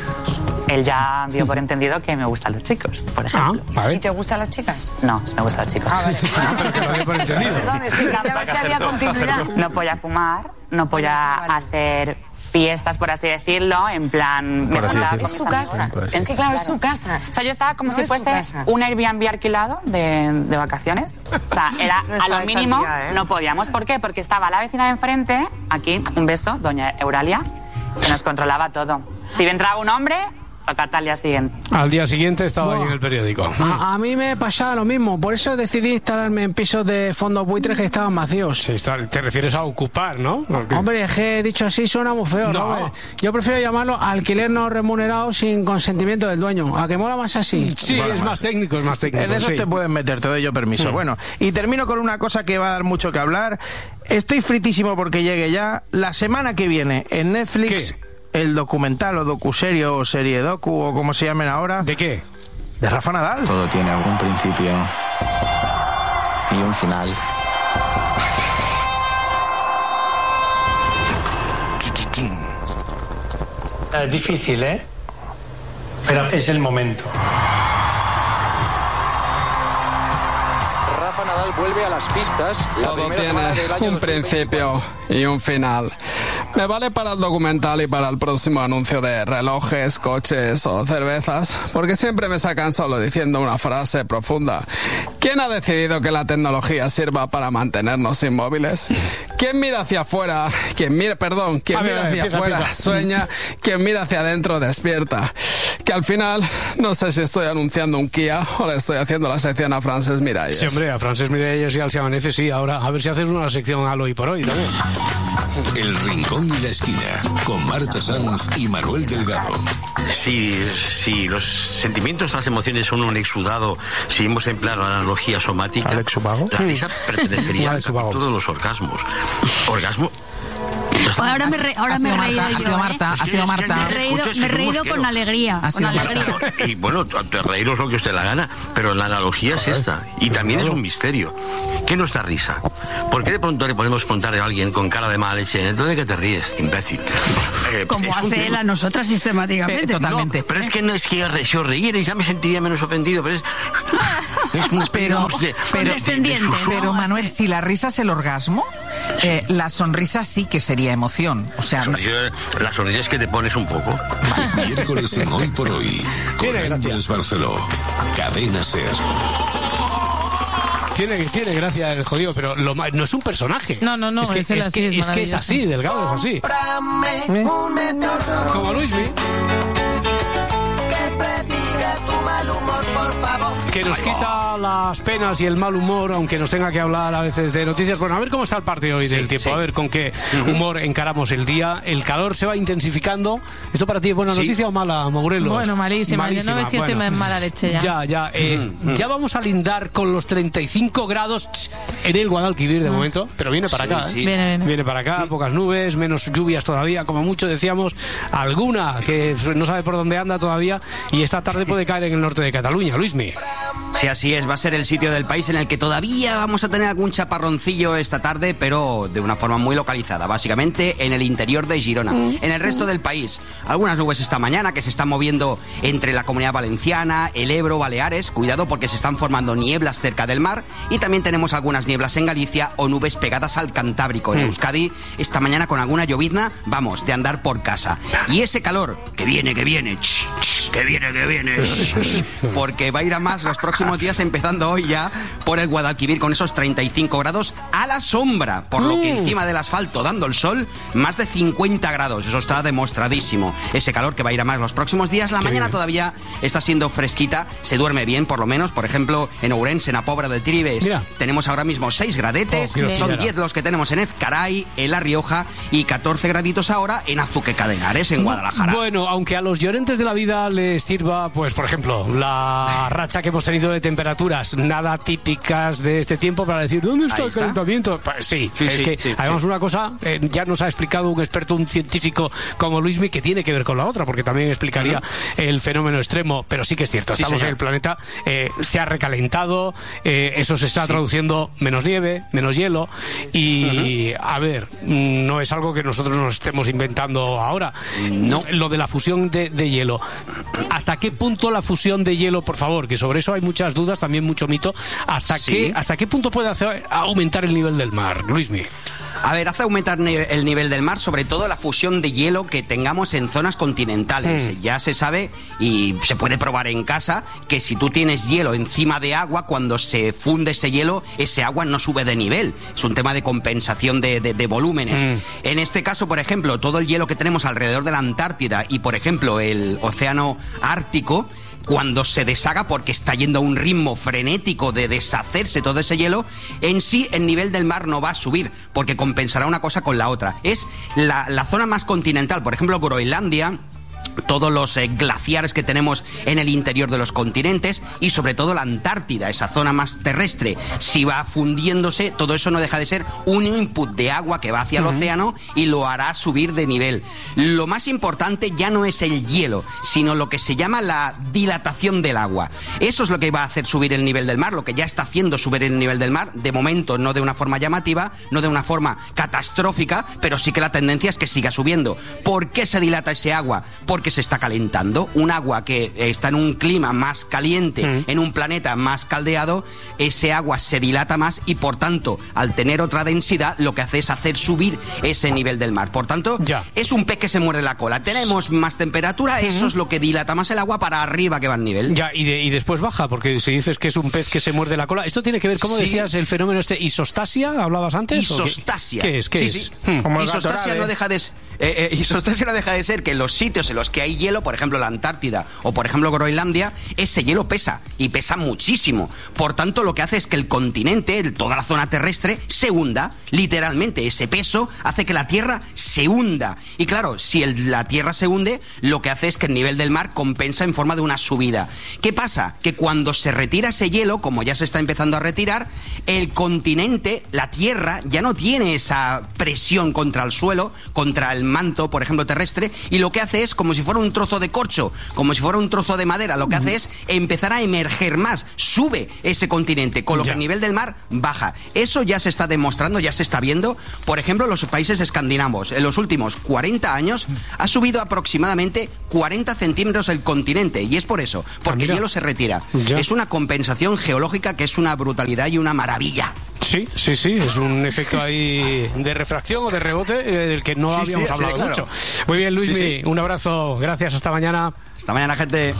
Él ya dio por entendido que me gustan los chicos, por ejemplo. Ah, a ver. ¿Y te gustan las chicas? No, me gustan los chicos. Ah, vale. Pero que lo dio por entendido. Perdón, es que quería ver si había continuidad. No podía fumar, no podía hacer fiestas, por así decirlo, en plan... Me Por así juntaba decirlo. con Es mis su amigos. casa. Es que, claro, es su casa. O sea, yo estaba como No si es su fuese casa. un Airbnb alquilado de, de vacaciones. O sea, era No a estabais lo al mínimo, día, ¿eh? no podíamos. ¿Por qué? Porque estaba la vecina de enfrente, aquí, un beso, doña Euralia, que nos controlaba todo. Si entraba un hombre, tocarte al día siguiente. Al día siguiente estaba ahí Buah. en el periódico. A, a mí me pasaba lo mismo, por eso decidí instalarme en pisos de fondos buitres que estaban vacíos. Sí, está- te refieres a ocupar, ¿no? Porque- Hombre, es que dicho así suena muy feo, No. Robert. Yo prefiero llamarlo alquiler no remunerado sin consentimiento del dueño. ¿A que mola más así? Sí, Bueno, es más técnico, es más técnico. En eso sí. te pueden meter, te doy yo permiso. Mm. Bueno, y termino con una cosa que va a dar mucho que hablar. Estoy fritísimo porque llegue ya. La semana que viene en Netflix, el documental o docuserio o serie docu o como se llamen ahora. ¿De qué? De Rafa Nadal. Todo tiene algún principio y un final. Es difícil, ¿eh? Pero es el momento. Rafa Nadal vuelve a las pistas. La Todo primera semana tiene del año un principio y un final. Me vale para el documental y para el próximo anuncio de relojes, coches o cervezas, porque siempre me sacan solo diciendo una frase profunda. ¿Quién ha decidido que la tecnología sirva para mantenernos inmóviles? Quien mira hacia afuera, quien mira, perdón, quien Ah, mira mira, hacia empieza, afuera empieza. sueña, quien mira hacia adentro despierta. Que al final, no sé si estoy anunciando un Kia o le estoy haciendo la sección a Francesc Miralles. Sí, hombre, a Francesc Miralles y al Se Amanece, sí. Ahora, a ver si haces una sección al Hoy por Hoy también. El Rincón y la Esquina, con Marta Sanz y Manuel Delgado. Si, si los sentimientos, las emociones son un exudado, si hemos empleado la analogía somática, la risa pertenecería a todos los orgasmos. Orgasmo. Ahora me, re, ahora Ha me he sido reído Marta, yo, ha sido ¿eh? Marta, ha sido Marta. Me he reído, me he reído con alegría. Ha Con sido alegría. Y bueno, te reíros lo que usted la gana, pero la analogía es esta. Y también es un misterio. ¿Qué nos da risa? ¿Por qué de pronto le podemos preguntar a alguien con cara de mala leche, entonces de qué te ríes, imbécil? Eh, Como es un hace él tema- a nosotras sistemáticamente. Eh, totalmente. No, pero es que no es que re- si os reíerais ya me sentiría menos ofendido, pero es, es una especie Pero, digamos, de, pero, de- de- de susurro. pero Manuel, si la risa es el orgasmo, eh, la sonrisa sí que sería emoción. O sea, no- La sonrisa es que te pones un poco. Miércoles en Hoy por Hoy, con Ángeles Barceló. Cadena Ser. Tiene, tiene gracia el jodido, pero lo ma- no es un personaje. No, no, no, es que es él es, así, que, es es que es maravilloso. así, Delgado, es así. Como Luismi. Que nos quita las penas y el mal humor, aunque nos tenga que hablar a veces de noticias. Bueno, a ver cómo está el partido hoy del tiempo, sí. a ver con qué humor encaramos el día. El calor se va intensificando. ¿Esto para ti es buena Sí. noticia o mala, Mogurelos? Bueno, malísima. Yo no ves que estoy en mala leche ya. Ya, ya. eh, Ya vamos a lindar con los treinta y cinco grados en el Guadalquivir de momento, pero viene para Sí, acá, ¿eh? sí. Viene, viene. Viene para acá, pocas nubes, menos lluvias todavía, como mucho decíamos, alguna que no sabe por dónde anda todavía y esta tarde puede caer en el norte de Cataluña. Luismi. Sí, así es, va a ser el sitio del país en el que todavía vamos a tener algún chaparroncillo esta tarde, pero de una forma muy localizada, básicamente en el interior de Girona. En el resto del país, algunas nubes esta mañana que se están moviendo entre la Comunidad Valenciana, el Ebro, Baleares, cuidado porque se están formando nieblas cerca del mar, y también tenemos algunas nieblas en Galicia o nubes pegadas al Cantábrico. En Euskadi, esta mañana con alguna llovizna, vamos, de andar por casa. Y ese calor, que viene, que viene, ch, ch, que viene, que viene, ch, ch, porque va a ir a más los próximos días, empezando hoy ya por el Guadalquivir con esos treinta y cinco grados a la sombra, por lo que encima del asfalto dando el sol, más de cincuenta grados, eso está demostradísimo. Ese calor que va a ir a más los próximos días. La Qué mañana bien. todavía está siendo fresquita, se duerme bien por lo menos. Por ejemplo, en Ourense, en la Pobra del Tiribes, Mira. tenemos ahora mismo seis gradetes, Oh, quiero son pillar. diez los que tenemos en Ezcaray, en La Rioja, y catorce graditos ahora en Azuque Cadenares, en Guadalajara. Bueno, aunque a los llorentes de la vida les sirva, pues por ejemplo, la racha que hemos tenido de temperaturas nada típicas de este tiempo para decir, ¿dónde está Ahí el está. calentamiento? Pues sí, Sí, es sí, que sí, hagamos sí. una cosa, eh, ya nos ha explicado un experto, un científico como Luismi, que tiene que ver con la otra, porque también explicaría el fenómeno extremo, pero sí que es cierto, Sí, estamos señor. en el planeta, eh, se ha recalentado, eh, eso se está traduciendo menos nieve, menos hielo, y a ver, no es algo que nosotros nos estemos inventando ahora. No. Lo de la fusión de, de hielo. ¿Hasta qué punto la fusión de hielo, por favor? Que sobre eso hay muchas dudas, también mucho mito. ¿Hasta, Sí. qué, ¿hasta qué punto puede hacer aumentar el nivel del mar, Luismi? A ver, hace aumentar ne- el nivel del mar, sobre todo la fusión de hielo que tengamos en zonas continentales. Mm. Ya se sabe y se puede probar en casa que si tú tienes hielo encima de agua, cuando se funde ese hielo, ese agua no sube de nivel. Es un tema de compensación de, de- de volúmenes. Mm. En este caso, por ejemplo, todo el hielo que tenemos alrededor de la Antártida y, por ejemplo, el océano Ártico, cuando se deshaga, porque está yendo a un ritmo frenético de deshacerse todo ese hielo, en sí el nivel del mar no va a subir, porque compensará una cosa con la otra. Es la, la zona más continental, por ejemplo, Groenlandia, todos los eh, glaciares que tenemos en el interior de los continentes y sobre todo la Antártida, esa zona más terrestre. Si va fundiéndose, todo eso no deja de ser un input de agua que va hacia el océano y lo hará subir de nivel. Lo más importante ya no es el hielo, sino lo que se llama la dilatación del agua. Eso es lo que va a hacer subir el nivel del mar, lo que ya está haciendo subir el nivel del mar, de momento no de una forma llamativa, no de una forma catastrófica, pero sí que la tendencia es que siga subiendo. ¿Por qué se dilata ese agua? Porque porque se está calentando. Un agua que está en un clima más caliente, mm. en un planeta más caldeado, ese agua se dilata más y por tanto, al tener otra densidad, lo que hace es hacer subir ese nivel del mar. Por tanto, ya. es un pez que se muerde la cola. Tenemos más temperatura, eso es lo que dilata más el agua para arriba que va en nivel. Ya, y, de, y después baja, porque si dices que es un pez que se muerde la cola, esto tiene que ver, ¿cómo sí. decías, el fenómeno este isostasia? ¿Hablabas antes? Isostasia. ¿Qué, ¿Qué es? ¿Qué sí, es? Sí. Hmm. Como isostasia no deja de eh, eh, isostasia no deja de ser que en los sitios en los que hay hielo, por ejemplo la Antártida o por ejemplo Groenlandia, ese hielo pesa y pesa muchísimo. Por tanto, lo que hace es que el continente, toda la zona terrestre, se hunda. Literalmente, ese peso hace que la Tierra se hunda. Y claro, si el, la Tierra se hunde, lo que hace es que el nivel del mar compensa en forma de una subida. ¿Qué pasa? Que cuando se retira ese hielo, como ya se está empezando a retirar, el continente, la Tierra, ya no tiene esa presión contra el suelo, contra el manto, por ejemplo, terrestre, y lo que hace es como si fuera un trozo de corcho, como si fuera un trozo de madera, lo que hace es empezar a emerger más, sube ese continente, con lo que el nivel del mar baja. Eso ya se está demostrando, ya se está viendo. Por ejemplo, los países escandinavos, en los últimos cuarenta años, ha subido aproximadamente cuarenta centímetros el continente, y es por eso, porque el hielo se retira. Ya. Es una compensación geológica que es una brutalidad y una maravilla. Sí, sí, sí, es un efecto ahí de refracción o de rebote eh, del que no sí, habíamos sí, hablado sí, claro. mucho. Muy bien, Luismi, sí, sí. un abrazo, gracias, hasta mañana. Hasta mañana, gente.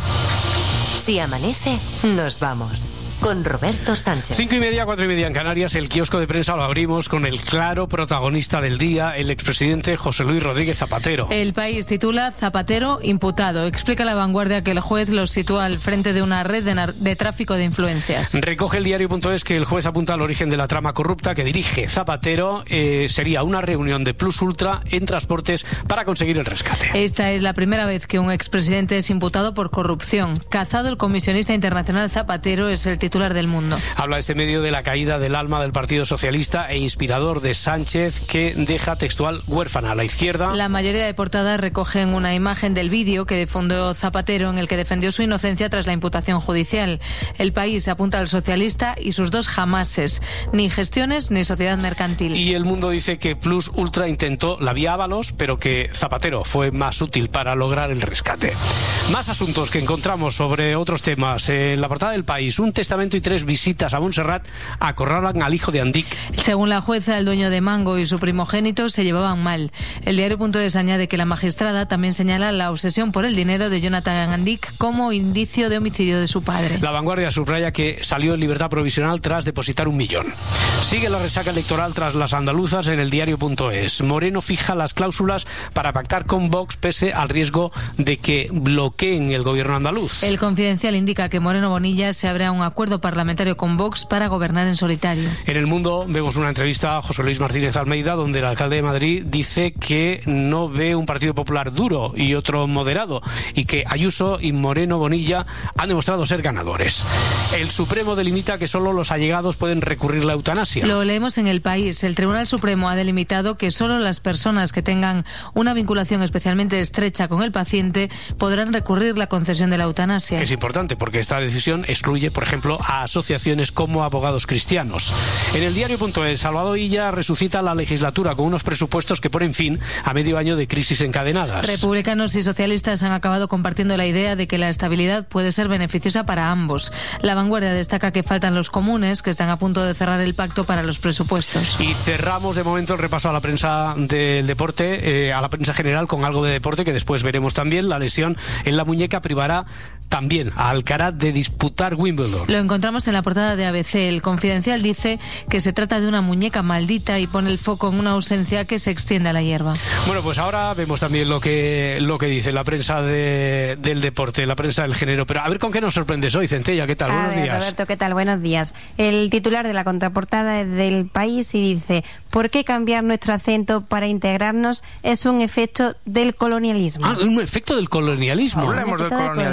Si amanece, nos vamos. Con Roberto Sánchez. Cinco y media, cuatro y media en Canarias. El kiosco de prensa lo abrimos con el claro protagonista del día, el expresidente José Luis Rodríguez Zapatero. El País titula Zapatero imputado. Explica La Vanguardia que el juez lo sitúa al frente de una red de, de tráfico de influencias. Recoge el diario.es que el juez apunta al origen de la trama corrupta que dirige Zapatero. Eh, sería una reunión de Plus Ultra en transportes para conseguir el rescate. Esta es la primera vez que un expresidente es imputado por corrupción. Cazado, el comisionista internacional Zapatero es el titular del Mundo. Habla este medio de la caída del alma del Partido Socialista e inspirador de Sánchez, que deja textual huérfana a la izquierda. La mayoría de portadas recogen una imagen del vídeo que difundió Zapatero en el que defendió su inocencia tras la imputación judicial. El País apunta al socialista y sus dos jamases, ni gestiones ni sociedad mercantil. Y El Mundo dice que Plus Ultra intentó la vía Ábalos, pero que Zapatero fue más útil para lograr el rescate. Más asuntos que encontramos sobre otros temas. En la portada del País, un testamento y tres visitas a Montserrat acorralan al hijo de Andic. Según la jueza, el dueño de Mango y su primogénito se llevaban mal. El diario.es añade que la magistrada también señala la obsesión por el dinero de Jonathan Andic como indicio de homicidio de su padre. La Vanguardia subraya que salió en libertad provisional tras depositar un millón. Sigue la resaca electoral tras las andaluzas en el diario.es. Moreno fija las cláusulas para pactar con Vox pese al riesgo de que bloqueen el gobierno andaluz. El Confidencial indica que Moreno Bonilla se abre a un acuerdo parlamentario con Vox para gobernar en solitario. En El Mundo vemos una entrevista a José Luis Martínez Almeida donde el alcalde de Madrid dice que no ve un Partido Popular duro y otro moderado y que Ayuso y Moreno Bonilla han demostrado ser ganadores. El Supremo delimita que solo los allegados pueden recurrir la eutanasia. Lo leemos en El País. El Tribunal Supremo ha delimitado que solo las personas que tengan una vinculación especialmente estrecha con el paciente podrán recurrir la concesión de la eutanasia. Es importante porque esta decisión excluye, por ejemplo, a asociaciones como Abogados Cristianos. En el diario.es, Salvador Illa resucita la legislatura con unos presupuestos que ponen fin a medio año de crisis encadenadas. Republicanos y socialistas han acabado compartiendo la idea de que la estabilidad puede ser beneficiosa para ambos. La Vanguardia destaca que faltan los comunes, que están a punto de cerrar el pacto para los presupuestos. Y cerramos de momento el repaso a la prensa del deporte, eh, a la prensa general con algo de deporte que después veremos también. La lesión en la muñeca privará también a Alcaraz de disputar Wimbledon. Lo encontramos en la portada de A B C. El Confidencial dice que se trata de una muñeca maldita y pone el foco en una ausencia que se extiende a la hierba. Bueno, pues ahora vemos también lo que lo que dice la prensa de, del deporte, la prensa del género. Pero a ver con qué nos sorprendes hoy, Centella. ¿Qué tal? A Buenos ver, días. Roberto, ¿qué tal? Buenos días. El titular de la contraportada es del País y dice: ¿por qué cambiar nuestro acento para integrarnos es un efecto del colonialismo? Ah, un efecto del colonialismo. Hablemos del colonialismo.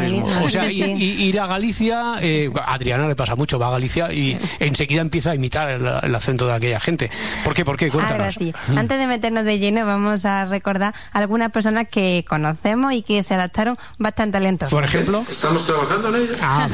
O sea, Sí, sí. i- i- ir a Galicia, eh, a Adriana le pasa mucho, va a Galicia y enseguida empieza a imitar el, el acento de aquella gente. ¿Por qué? ¿Por qué? Ahora Cuéntanos. sí, antes de meternos de lleno vamos a recordar algunas personas que conocemos y que se adaptaron bastante talentosas. Por ejemplo. Estamos trabajando en ello. Ah.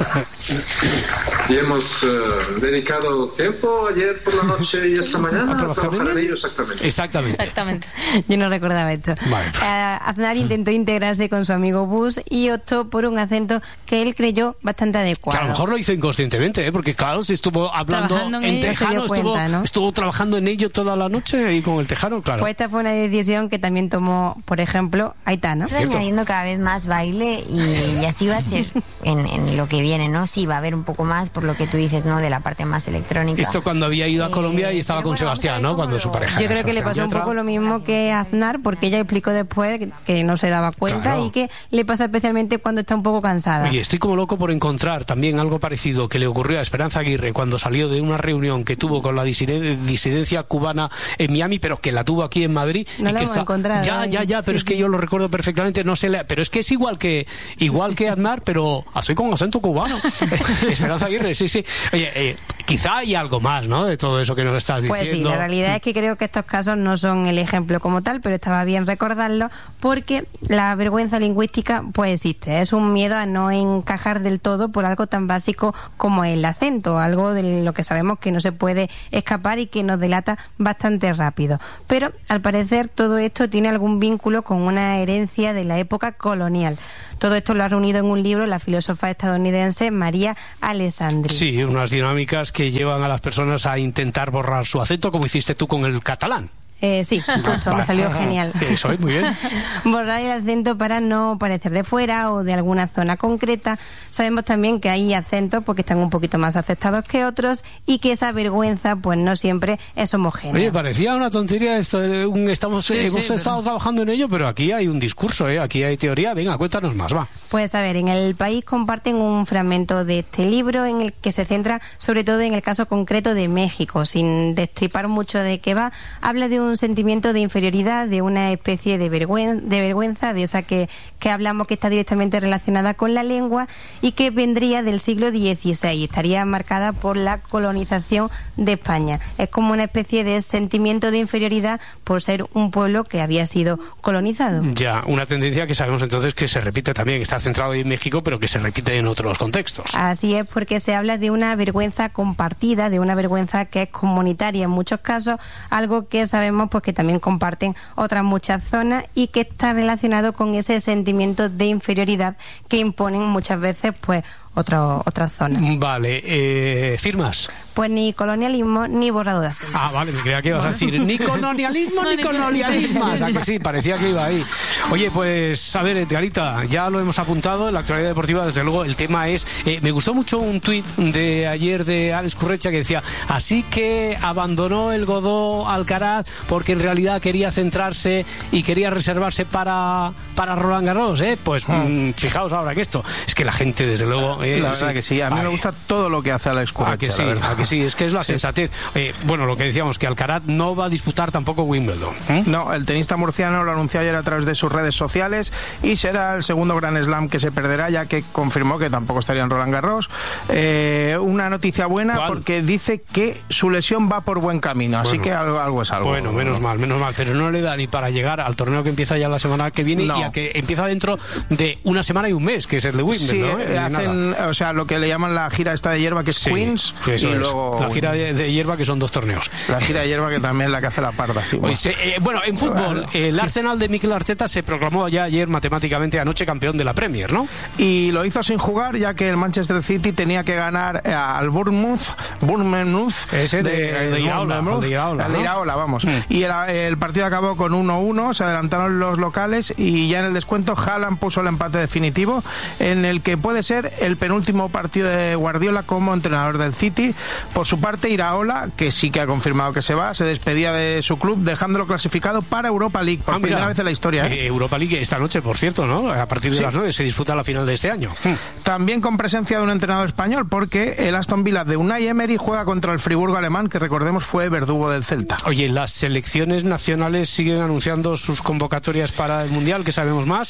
Y hemos eh, dedicado tiempo ayer por la noche y esta mañana a trabajar en ello exactamente. Exactamente. Exactamente. Yo no recordaba esto. Vale. Eh, Aznar intentó integrarse con su amigo Bush y optó por un acento que él creyó bastante Que adecuado. a lo mejor lo hizo inconscientemente, ¿eh? Porque claro, se estuvo hablando Trabajando en en ello, se tejano, dio estuvo, cuenta, ¿no? estuvo trabajando en ello toda la noche y con el tejano, claro. Pues esta fue una decisión que también tomó, por ejemplo, Aitana. Estoy añadiendo cada vez más baile y, y así va a ser en, en lo que viene, ¿no? Sí, va a haber un poco más por lo que tú dices, ¿no? De la parte más electrónica. Esto cuando había ido a Colombia y estaba con Sebastián, ¿no? Cuando su pareja. Yo era creo que le Sebastián pasó un Yatra. poco lo mismo que a Aznar, porque ella explicó después que- que no se daba cuenta Claro. y que le pasa especialmente cuando está un poco cansada. Oye, estoy como loco por encontrar también algo parecido que le ocurrió a Esperanza Aguirre cuando salió de una reunión que tuvo con la disiden- disidencia cubana en Miami, pero que la tuvo aquí en Madrid. No y la que hemos está- encontrado, Ya, ¿eh? ya, ya, pero Sí, es que yo lo recuerdo perfectamente, no sé, la- pero es que es igual que igual que Aznar, pero así con acento cubano. Esperanza Aguirre, sí, sí. Oye, eh, quizá hay algo más, ¿no? De todo eso que nos estás Pues sí, diciendo. la realidad es que creo que estos casos no son el ejemplo como tal, pero estaba bien recordarlo porque la vergüenza lingüística pues existe. Es un miedo a no encajar del todo por algo tan básico como el acento, algo de lo que sabemos que no se puede escapar y que nos delata bastante rápido. Pero al parecer todo esto tiene algún vínculo con una herencia de la época colonial. Todo esto lo ha reunido en un libro la filósofa estadounidense María Alessandri. Sí, unas dinámicas que llevan a las personas a intentar borrar su acento, como hiciste tú con el catalán. Eh, sí, justo, me salió genial. Eso es muy bien. Borrar el acento para no parecer de fuera o de alguna zona concreta. Sabemos también que hay acentos porque están un poquito más aceptados que otros y que esa vergüenza pues no siempre es homogénea. Oye, parecía una tontería esto. de un- estamos, Sí, hemos sí, estado pero- trabajando en ello, pero aquí hay un discurso, ¿eh? Aquí hay teoría. Venga, cuéntanos más, va. Pues a ver, en El País comparten un fragmento de este libro en el que se centra sobre todo en el caso concreto de México, sin destripar mucho de qué va. Habla de un sentimiento de inferioridad, de una especie de vergüenza, de, vergüenza, de esa que, que hablamos que está directamente relacionada con la lengua y que vendría del siglo dieciséis, estaría marcada por la colonización de España. Es como una especie de sentimiento de inferioridad por ser un pueblo que había sido colonizado. Ya, una tendencia que sabemos entonces que se repite también, está centrado en México, pero que se repite en otros contextos. Así es, porque se habla de una vergüenza compartida, de una vergüenza que es comunitaria en muchos casos, algo que sabemos pues que también comparten otras muchas zonas y que está relacionado con ese sentimiento de inferioridad que imponen muchas veces pues otro, otras zonas. Vale, eh, ¿firmas? Pues ni colonialismo ni borrado de acento. Ah, vale, me creía que ibas a decir ni colonialismo ni colonialismo. O sea, que sí, parecía que iba ahí. Oye, pues a ver, Edgarita, ya lo hemos apuntado en la actualidad deportiva, desde luego el tema es... Eh, me gustó mucho un tuit de ayer de Alex Currecha que decía, así que abandonó el Godó Alcaraz porque en realidad quería centrarse y quería reservarse para, para Roland Garros, ¿eh? Pues mm, fijaos ahora que esto, es que la gente desde luego... eh, La verdad que sí, a mí Ay. me gusta todo lo que hace Alex Currecha. Ah, que sí, la verdad. ah, que sí, es que es la Sí. sensatez. Eh, bueno, lo que decíamos, que Alcaraz no va a disputar tampoco Wimbledon. No, el tenista murciano lo anunció ayer a través de sus redes sociales y será el segundo Grand Slam que se perderá, ya que confirmó que tampoco estaría en Roland Garros. Eh, una noticia buena ¿Cuál? porque dice que su lesión va por buen camino, así Bueno. que algo, algo es algo. Bueno, menos mal, menos mal, pero no le da ni para llegar al torneo que empieza ya la semana que viene No. y al que empieza dentro de una semana y un mes, que es el de Wimbledon. Sí, ¿no? eh, Eh, hacen, nada. o sea, lo que le llaman la gira esta de hierba, que es Sí, Queens, eso y es. luego La gira de, de hierba, que son dos torneos. la gira de hierba que también es la que hace la parda. Sí, Oye, bueno. se- eh, bueno, en fútbol, el Sí. Arsenal de Mikel Arteta se proclamó ya ayer matemáticamente anoche campeón de la Premier, ¿no? Y lo hizo sin jugar, ya que el Manchester City tenía que ganar eh, al Bournemouth, Bournemouth Ese de- el de Iraola, Bournemouth, el de Iraola, el de ¿no? Iraola, vamos. Mm. Y el, el partido acabó con uno uno, se adelantaron los locales y ya en el descuento Haaland puso el empate definitivo, en el que puede ser el penúltimo partido de Guardiola como entrenador del City. Por su parte, Iraola, que sí que ha confirmado que se va, se despedía de su club dejándolo clasificado para Europa League, por Ah, mira. primera vez en la historia. ¿eh? Eh, Europa League esta noche, por cierto, ¿no? A partir de Sí. las nueve se disputa la final de este año. También con presencia de un entrenador español, porque el Aston Villa de Unai Emery juega contra el Friburgo alemán, que recordemos fue verdugo del Celta. Oye, las selecciones nacionales siguen anunciando sus convocatorias para el Mundial, ¿qué sabemos más?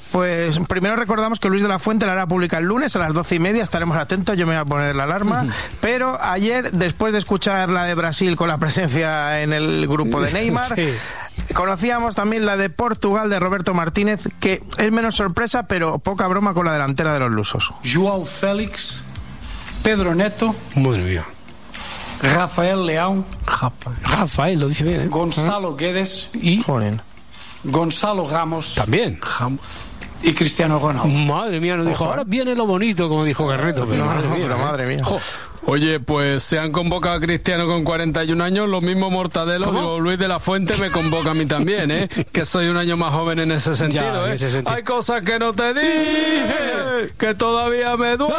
Pues primero recordamos que Luis de la Fuente la hará pública el lunes a las doce y media, estaremos atentos, yo me voy a poner la alarma, uh-huh. pero ayer, después de escuchar la de Brasil con la presencia en el grupo de Neymar, sí. conocíamos también la de Portugal de Roberto Martínez, que es menos sorpresa, pero poca broma con la delantera de los lusos. João Félix, Pedro Neto, madre mía, Rafael Leão, Rafael, lo dice bien, ¿eh? Gonzalo Guedes y Joder. Gonzalo Ramos, también y Cristiano Ronaldo. Madre mía, no dijo, ahora viene lo bonito, como dijo Garreto, pero no, madre no, mía, pero madre mía. Jo. Oye, pues se han convocado a Cristiano con cuarenta y un años, lo mismo Mortadelo, ¿Cómo? digo, Luis de la Fuente me convoca a mí también, ¿eh? Que soy un año más joven en ese sentido, ya, ¿eh? ese sentido. Hay cosas que no te dije, que todavía me duele.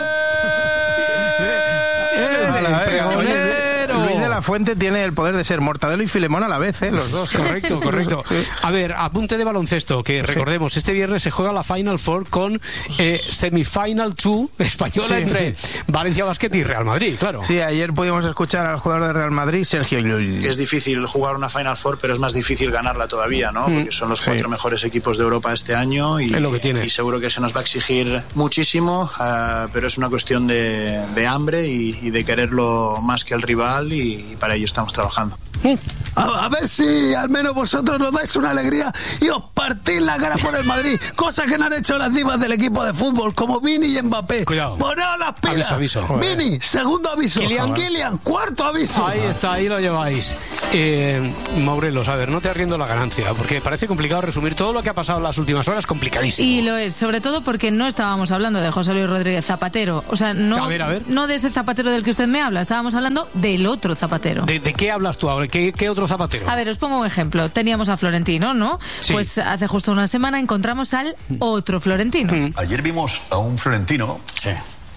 El pregonero. Luis de la Fuente tiene el poder de ser Mortadelo y Filemón a la vez, ¿eh? Los dos. Correcto, correcto. Sí. A ver, apunte de baloncesto, que recordemos, este viernes se juega la Final Four con eh, Semifinal dos española sí. entre Valencia Basket y Real Madrid, claro. Sí, ayer pudimos escuchar al jugador de Real Madrid, Sergio Llull. Es difícil jugar una Final Four, pero es más difícil ganarla todavía, ¿no? Porque son los cuatro sí. mejores equipos de Europa este año y, es lo que tiene. y seguro que se nos va a exigir muchísimo, uh, pero es una cuestión de, de hambre y, y de quererlo más que el rival y, y para ello estamos trabajando. A, a ver si al menos vosotros nos dais una alegría y os partís la cara por el Madrid, cosa que no han hecho las divas del equipo de fútbol como Vini y Mbappé. Cuidado. Poneos las pilas. Aviso, aviso. Vini, segundo aviso. Kylian, Kylian, cuarto aviso. Ahí está, ahí lo lleváis. Eh, Morelos, a ver, no te arriendo la ganancia, porque parece complicado resumir todo lo que ha pasado en las últimas horas, complicadísimo. Y lo es, sobre todo porque no estábamos hablando de José Luis Rodríguez Zapatero, o sea, no, a ver, a ver. no de ese Zapatero del que usted me habla, estábamos hablando del otro Zapatero. ¿De, de qué hablas tú ahora? ¿Qué, qué otro Zapatero? A ver, os pongo un ejemplo. Teníamos a Florentino, ¿no? Sí. Pues hace justo una semana encontramos al otro Florentino. Mm. Ayer vimos a un Florentino. Sí.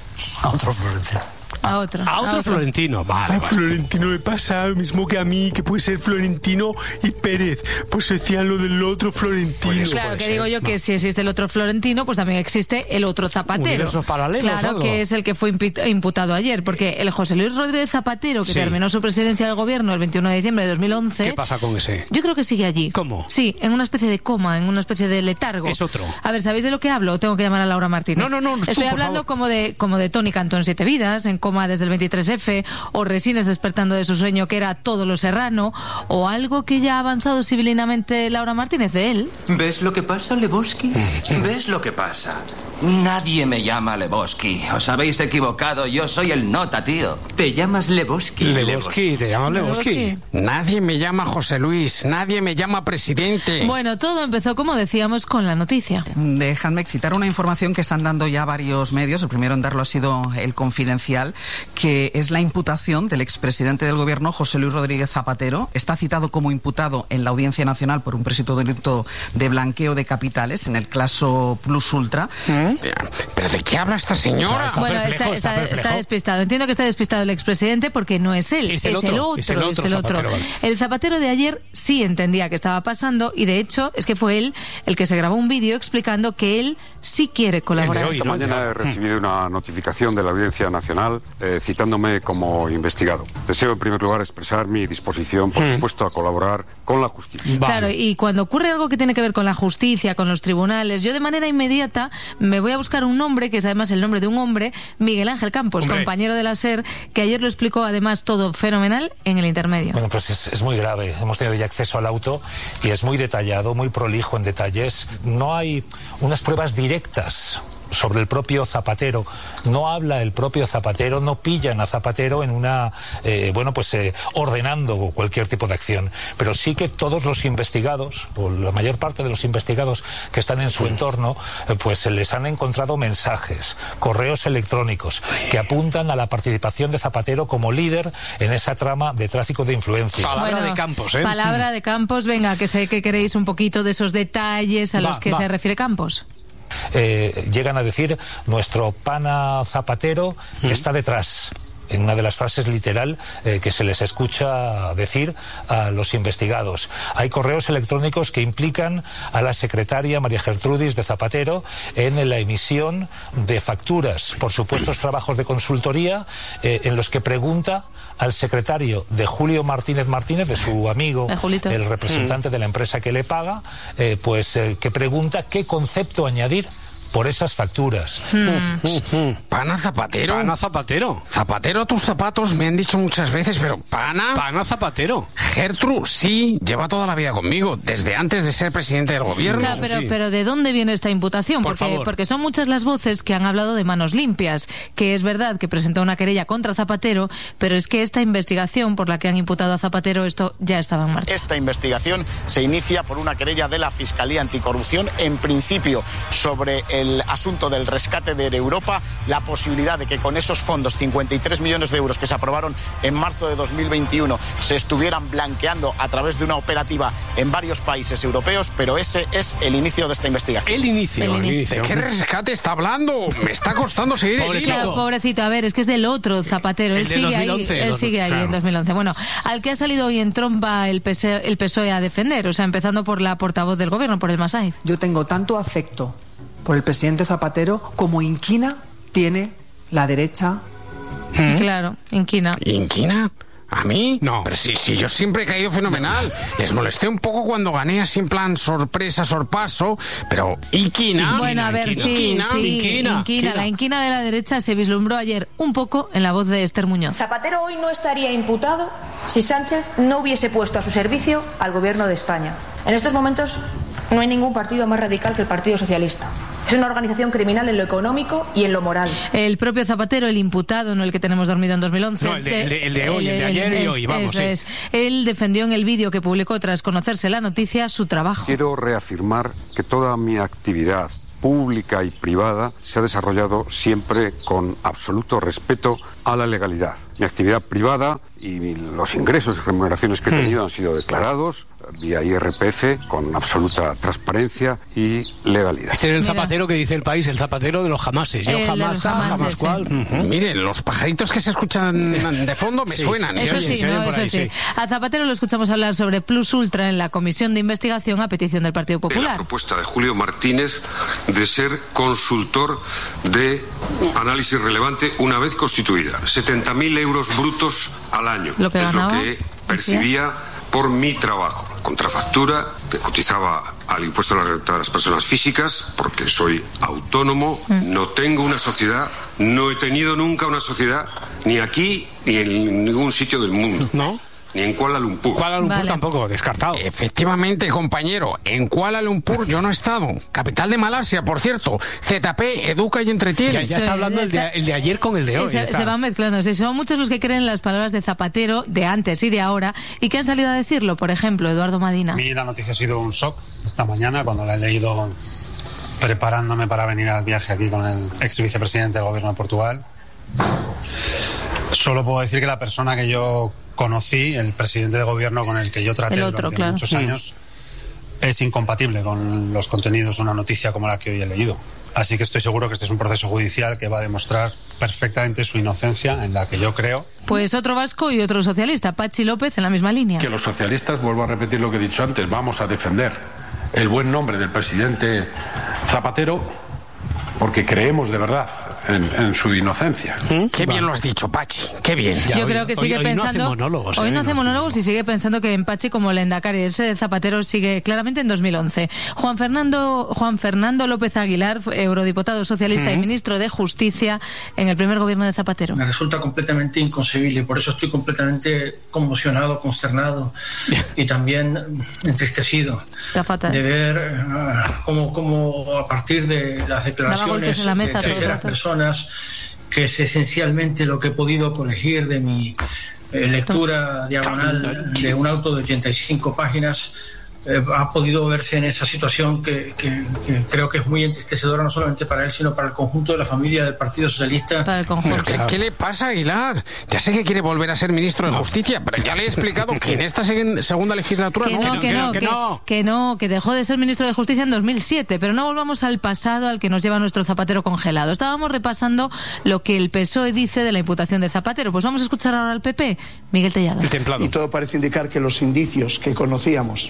A otro Florentino. A otro. A otro, a otro. Florentino, vale, A vale. Florentino le pasa lo mismo que a mí, que puede ser Florentino y Pérez. Pues decían lo del otro Florentino. Claro, que digo yo que si existe el otro Florentino, pues también existe el otro Zapatero. Universos paralelos. Claro, algo. que es el que fue imputado ayer, porque el José Luis Rodríguez Zapatero, que sí. terminó su presidencia del gobierno el veintiuno de diciembre de dos mil once. ¿Qué pasa con ese? Yo creo que sigue allí. ¿Cómo? Sí, en una especie de coma, en una especie de letargo. Es otro. A ver, ¿sabéis de lo que hablo? Tengo que llamar a Laura Martínez. No, no, no. Estoy tú, hablando como de, como de Tony Cantón Siete Vidas, en coma desde el veintitrés F, o Resines despertando de su sueño que era todo lo serrano, o algo que ya ha avanzado civilinamente Laura Martínez de él. ¿Ves lo que pasa, Lebowski? ¿Ves lo que pasa? Nadie me llama Lebowski. Os habéis equivocado. Yo soy el nota, tío. Te llamas Lebowski. Lebowski, te llamas Lebowski. Nadie me llama José Luis. Nadie me llama presidente. Bueno, todo empezó, como decíamos, con la noticia. Dejadme citar una información que están dando ya varios medios. El primero en darlo ha sido El Confidencial, que es la imputación del expresidente del gobierno, José Luis Rodríguez Zapatero. Está citado como imputado en la Audiencia Nacional por un presunto delito de blanqueo de capitales en el caso Plus Ultra. ¿Mm? ¿Pero de qué habla esta señora? Está bueno, perplejo, está, está, está, está despistado. Entiendo que está despistado el expresidente porque no es él, es el es otro. El otro, es el otro, es el, otro. Zapatero, vale. El Zapatero de ayer sí entendía qué estaba pasando y de hecho es que fue él el que se grabó un vídeo explicando que él sí quiere colaborar. Hoy, Esta ¿no? mañana he recibido una notificación de la Audiencia Nacional eh, citándome como investigado. Deseo en primer lugar expresar mi disposición, por hmm. supuesto, a colaborar con la justicia. Claro, y cuando ocurre algo que tiene que ver con la justicia, con los tribunales, yo de manera inmediata me voy a buscar un nombre, que es además el nombre de un hombre, Miguel Ángel Campos, hombre. compañero de la SER, que ayer lo explicó además todo fenomenal en el intermedio. Bueno, pues es, es muy grave. Hemos tenido ya acceso al auto y es muy detallado, muy prolijo en detalles. No hay unas pruebas directas sobre el propio Zapatero, no habla el propio Zapatero, no pillan a Zapatero en una, eh, bueno, pues eh, ordenando cualquier tipo de acción, pero sí que todos los investigados, o la mayor parte de los investigados que están en su entorno, eh, pues se les han encontrado mensajes, correos electrónicos, que apuntan a la participación de Zapatero como líder en esa trama de tráfico de influencia. Palabra bueno, de Campos, ¿eh? Palabra de Campos, venga, que sé que queréis un poquito de esos detalles a va, los que va. se refiere Campos. Eh, llegan a decir nuestro pana Zapatero que mm. está detrás, en una de las frases literal eh, que se les escucha decir a los investigados. Hay correos electrónicos que implican a la secretaria María Gertrudis de Zapatero en la emisión de facturas por supuestos trabajos de consultoría eh, en los que pregunta al secretario de Julio Martínez Martínez, de su amigo, el representante mm. de la empresa que le paga, eh, pues eh, que pregunta qué concepto añadir por esas facturas. Hmm. ¿Pana Zapatero? ¿Pana Zapatero? Zapatero a tus zapatos, me han dicho muchas veces, pero ¿pana? ¿Pana Zapatero? Gertrude, sí, lleva toda la vida conmigo, desde antes de ser presidente del gobierno. Claro, pero, sí. pero ¿de dónde viene esta imputación? Por porque, favor. porque son muchas las voces que han hablado de manos limpias, que es verdad que presentó una querella contra Zapatero, pero es que esta investigación por la que han imputado a Zapatero, esto ya estaba en marcha. Esta investigación se inicia por una querella de la Fiscalía Anticorrupción, en principio sobre el el asunto del rescate de Europa, la posibilidad de que con esos fondos, cincuenta y tres millones de euros que se aprobaron en marzo de dos mil veintiuno, se estuvieran blanqueando a través de una operativa en varios países europeos, pero ese es el inicio de esta investigación. El inicio. El inicio. ¿De qué rescate está hablando? Me está costando seguir el hilo. Claro, pobrecito, a ver, es que es del otro Zapatero, él sigue ahí, él sigue ahí en dos mil once. Bueno, al que ha salido hoy en tromba el P S O E, el P S O E a defender, o sea, empezando por la portavoz del gobierno, por el Masaiz. Yo tengo tanto afecto por el presidente Zapatero como inquina tiene la derecha. ¿Mm? Claro, inquina. ¿Inquina? ¿A mí? No. Pero sí, sí, yo siempre he caído fenomenal. Les molesté un poco cuando gané así en plan sorpresa, sorpaso, pero inquina. Bueno, a ver, inquina, sí, inquina, sí, inquina, inquina. La inquina de la derecha se vislumbró ayer un poco en la voz de Esther Muñoz. Zapatero hoy no estaría imputado si Sánchez no hubiese puesto a su servicio al gobierno de España. En estos momentos no hay ningún partido más radical que el Partido Socialista. Es una organización criminal en lo económico y en lo moral. El propio Zapatero, el imputado, no el que tenemos dormido en dos mil once. No, el de, el de, el de hoy, el, el de ayer el, y hoy, vamos. Eso sí. es. Él defendió en el vídeo que publicó tras conocerse la noticia su trabajo. Quiero reafirmar que toda mi actividad pública y privada se ha desarrollado siempre con absoluto respeto a la legalidad. Mi actividad privada y los ingresos y remuneraciones que he tenido han sido declarados vía I R P F con absoluta transparencia y legalidad. Este es el Zapatero que dice el país, el Zapatero de los jamases. Yo El jamás, tal, jamases, jamás sí. cual. Uh-huh. Miren, los pajaritos que se escuchan de fondo me Sí. suenan. Eso ¿sí? sí, no, eso ahí, sí. sí. A Zapatero lo escuchamos hablar sobre Plus Ultra en la comisión de investigación a petición del Partido La Popular. propuesta de Julio Martínez de ser consultor de análisis relevante una vez constituida. setenta mil euros brutos al año. Lo que es ganaba, lo que percibía por mi trabajo. Contrafactura, que cotizaba al impuesto a la renta de las personas físicas, porque soy autónomo, mm. no tengo una sociedad, no he tenido nunca una sociedad, ni aquí ni en ningún sitio del mundo. ¿No? Ni en Kuala Lumpur. Kuala Lumpur Vale. tampoco, descartado. Efectivamente, compañero, en Kuala Lumpur yo no he estado. Capital de Malasia, por cierto. Z P, educa y entretiene. Ya, ya está hablando el de, el de ayer con el de hoy. Se, se van mezclando. Sí, son muchos los que creen las palabras de Zapatero de antes y de ahora y que han salido a decirlo. Por ejemplo, Eduardo Madina. A mí la noticia ha sido un shock esta mañana cuando la he leído preparándome para venir al viaje aquí con el ex vicepresidente del gobierno de Portugal. Solo puedo decir que la persona que yo conocí, el presidente de gobierno con el que yo traté otro, durante claro. muchos años, es incompatible con los contenidos de una noticia como la que hoy he leído. Así que estoy seguro que este es un proceso judicial que va a demostrar perfectamente su inocencia, en la que yo creo. Pues otro vasco y otro socialista, Patxi López, en la misma línea. Que los socialistas, vuelvo a repetir lo que he dicho antes, vamos a defender el buen nombre del presidente Zapatero, porque creemos de verdad en, en su inocencia. ¿Mm? Qué bien lo has dicho, Pachi, qué bien. Ya, Yo hoy, creo que sigue hoy, pensando. Hoy no hace monólogos. Hoy no hace monólogos y sigue pensando que en Pachi como Lehendakari, ese Zapatero sigue claramente en dos mil once. Juan Fernando, Juan Fernando López Aguilar, eurodiputado socialista ¿Mm? y ministro de Justicia en el primer gobierno de Zapatero. Me resulta completamente inconcebible, por eso estoy completamente conmocionado, consternado y también entristecido de ver uh, cómo, cómo a partir de las declaraciones en la mesa de terceras personas, que es esencialmente lo que he podido colegir de mi eh, lectura diagonal de un auto de ochenta y cinco páginas, eh, ha podido verse en esa situación que, que, que creo que es muy entristecedora, no solamente para él, sino para el conjunto de la familia del Partido Socialista. Para el conjunto. ¿Qué, ¿Qué le pasa, Aguilar? Ya sé que quiere volver a ser ministro de Justicia, pero ya le he explicado que en esta segunda legislatura que no, no, que no, que, que, no. que no, que dejó de ser ministro de Justicia en dos mil siete, pero no volvamos al pasado al que nos lleva nuestro Zapatero congelado. Estábamos repasando lo que el P S O E dice de la imputación de Zapatero. Pues vamos a escuchar ahora al P P, Miguel Tellado. Y todo parece indicar que los indicios que conocíamos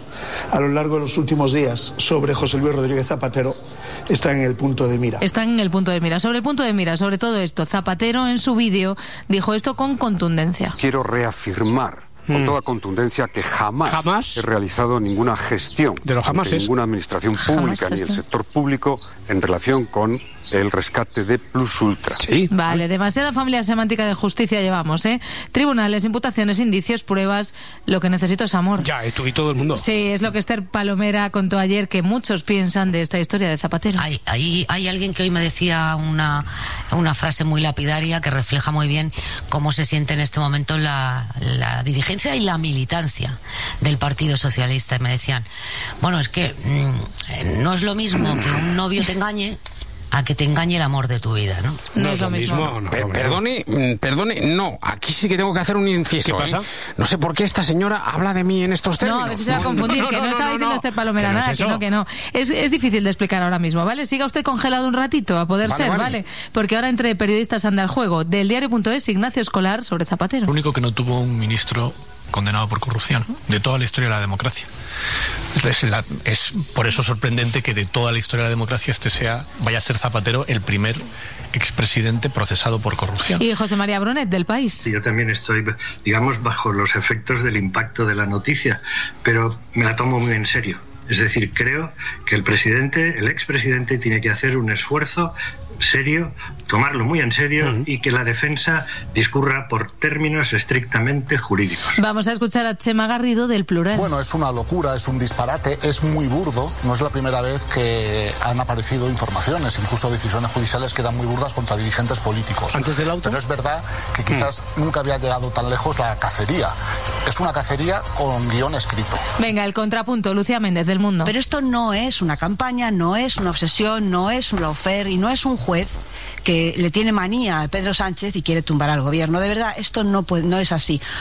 a lo largo de los últimos días sobre José Luis Rodríguez Zapatero están en el punto de mira. Están en el punto de mira. Sobre el punto de mira, sobre todo esto, Zapatero en su vídeo dijo esto con contundencia. Quiero reafirmar con mm. toda contundencia que jamás, jamás he realizado ninguna gestión de, los de ninguna administración pública ni el sector público en relación con el rescate de Plus Ultra. Sí. Vale, demasiada familia semántica de justicia llevamos, ¿eh? Tribunales, imputaciones, indicios, pruebas. Lo que necesito es amor. Ya, tú y todo el mundo. Sí, es lo que Esther Palomera contó ayer, que muchos piensan de esta historia de Zapatero. Hay, hay, hay alguien que hoy me decía una, una frase muy lapidaria que refleja muy bien cómo se siente en este momento la, la dirigencia y la militancia del Partido Socialista. Y me decían, bueno, es que mmm, no es lo mismo que un novio te engañe a que te engañe el amor de tu vida, ¿no? No, no es lo mismo. mismo no, per perdone, perdone, no. Aquí sí que tengo que hacer un inciso. ¿Qué pasa? ¿eh? No sé por qué esta señora habla de mí en estos términos. No, a ver si se va a confundir, no, no, que no, no estaba no, diciendo no. Esther Palomera nada, que no, que no. Es, es difícil de explicar ahora mismo, ¿vale? Siga usted congelado un ratito, a poder vale, ser, vale. ¿vale? Porque ahora entre periodistas anda el juego. Del diario punto es, Ignacio Escolar sobre Zapatero. Lo único que no tuvo un ministro condenado por corrupción de toda la historia de la democracia. Es, la, es por eso sorprendente que de toda la historia de la democracia este sea, vaya a ser Zapatero el primer expresidente procesado por corrupción. Y José María Brunet, del País. Sí, yo también estoy, digamos, bajo los efectos del impacto de la noticia, pero me la tomo muy en serio. Es decir, creo que el presidente, el expresidente, tiene que hacer un esfuerzo serio, tomarlo muy en serio uh-huh. y que la defensa discurra por términos estrictamente jurídicos. Vamos a escuchar a Chema Garrido del Plural. Bueno, es una locura, es un disparate, es muy burdo. No es la primera vez que han aparecido informaciones, incluso decisiones judiciales que eran muy burdas contra dirigentes políticos. Antes del auto. Pero es verdad que quizás mm. nunca había llegado tan lejos la cacería. Es una cacería con guión escrito. Venga, el contrapunto, Lucía Méndez del Mundo. Pero esto no es una campaña, no es una obsesión, no es un lawfare y no es un juez que le tiene manía a Pedro Sánchez y quiere tumbar al gobierno. De verdad, esto no, puede, no es así.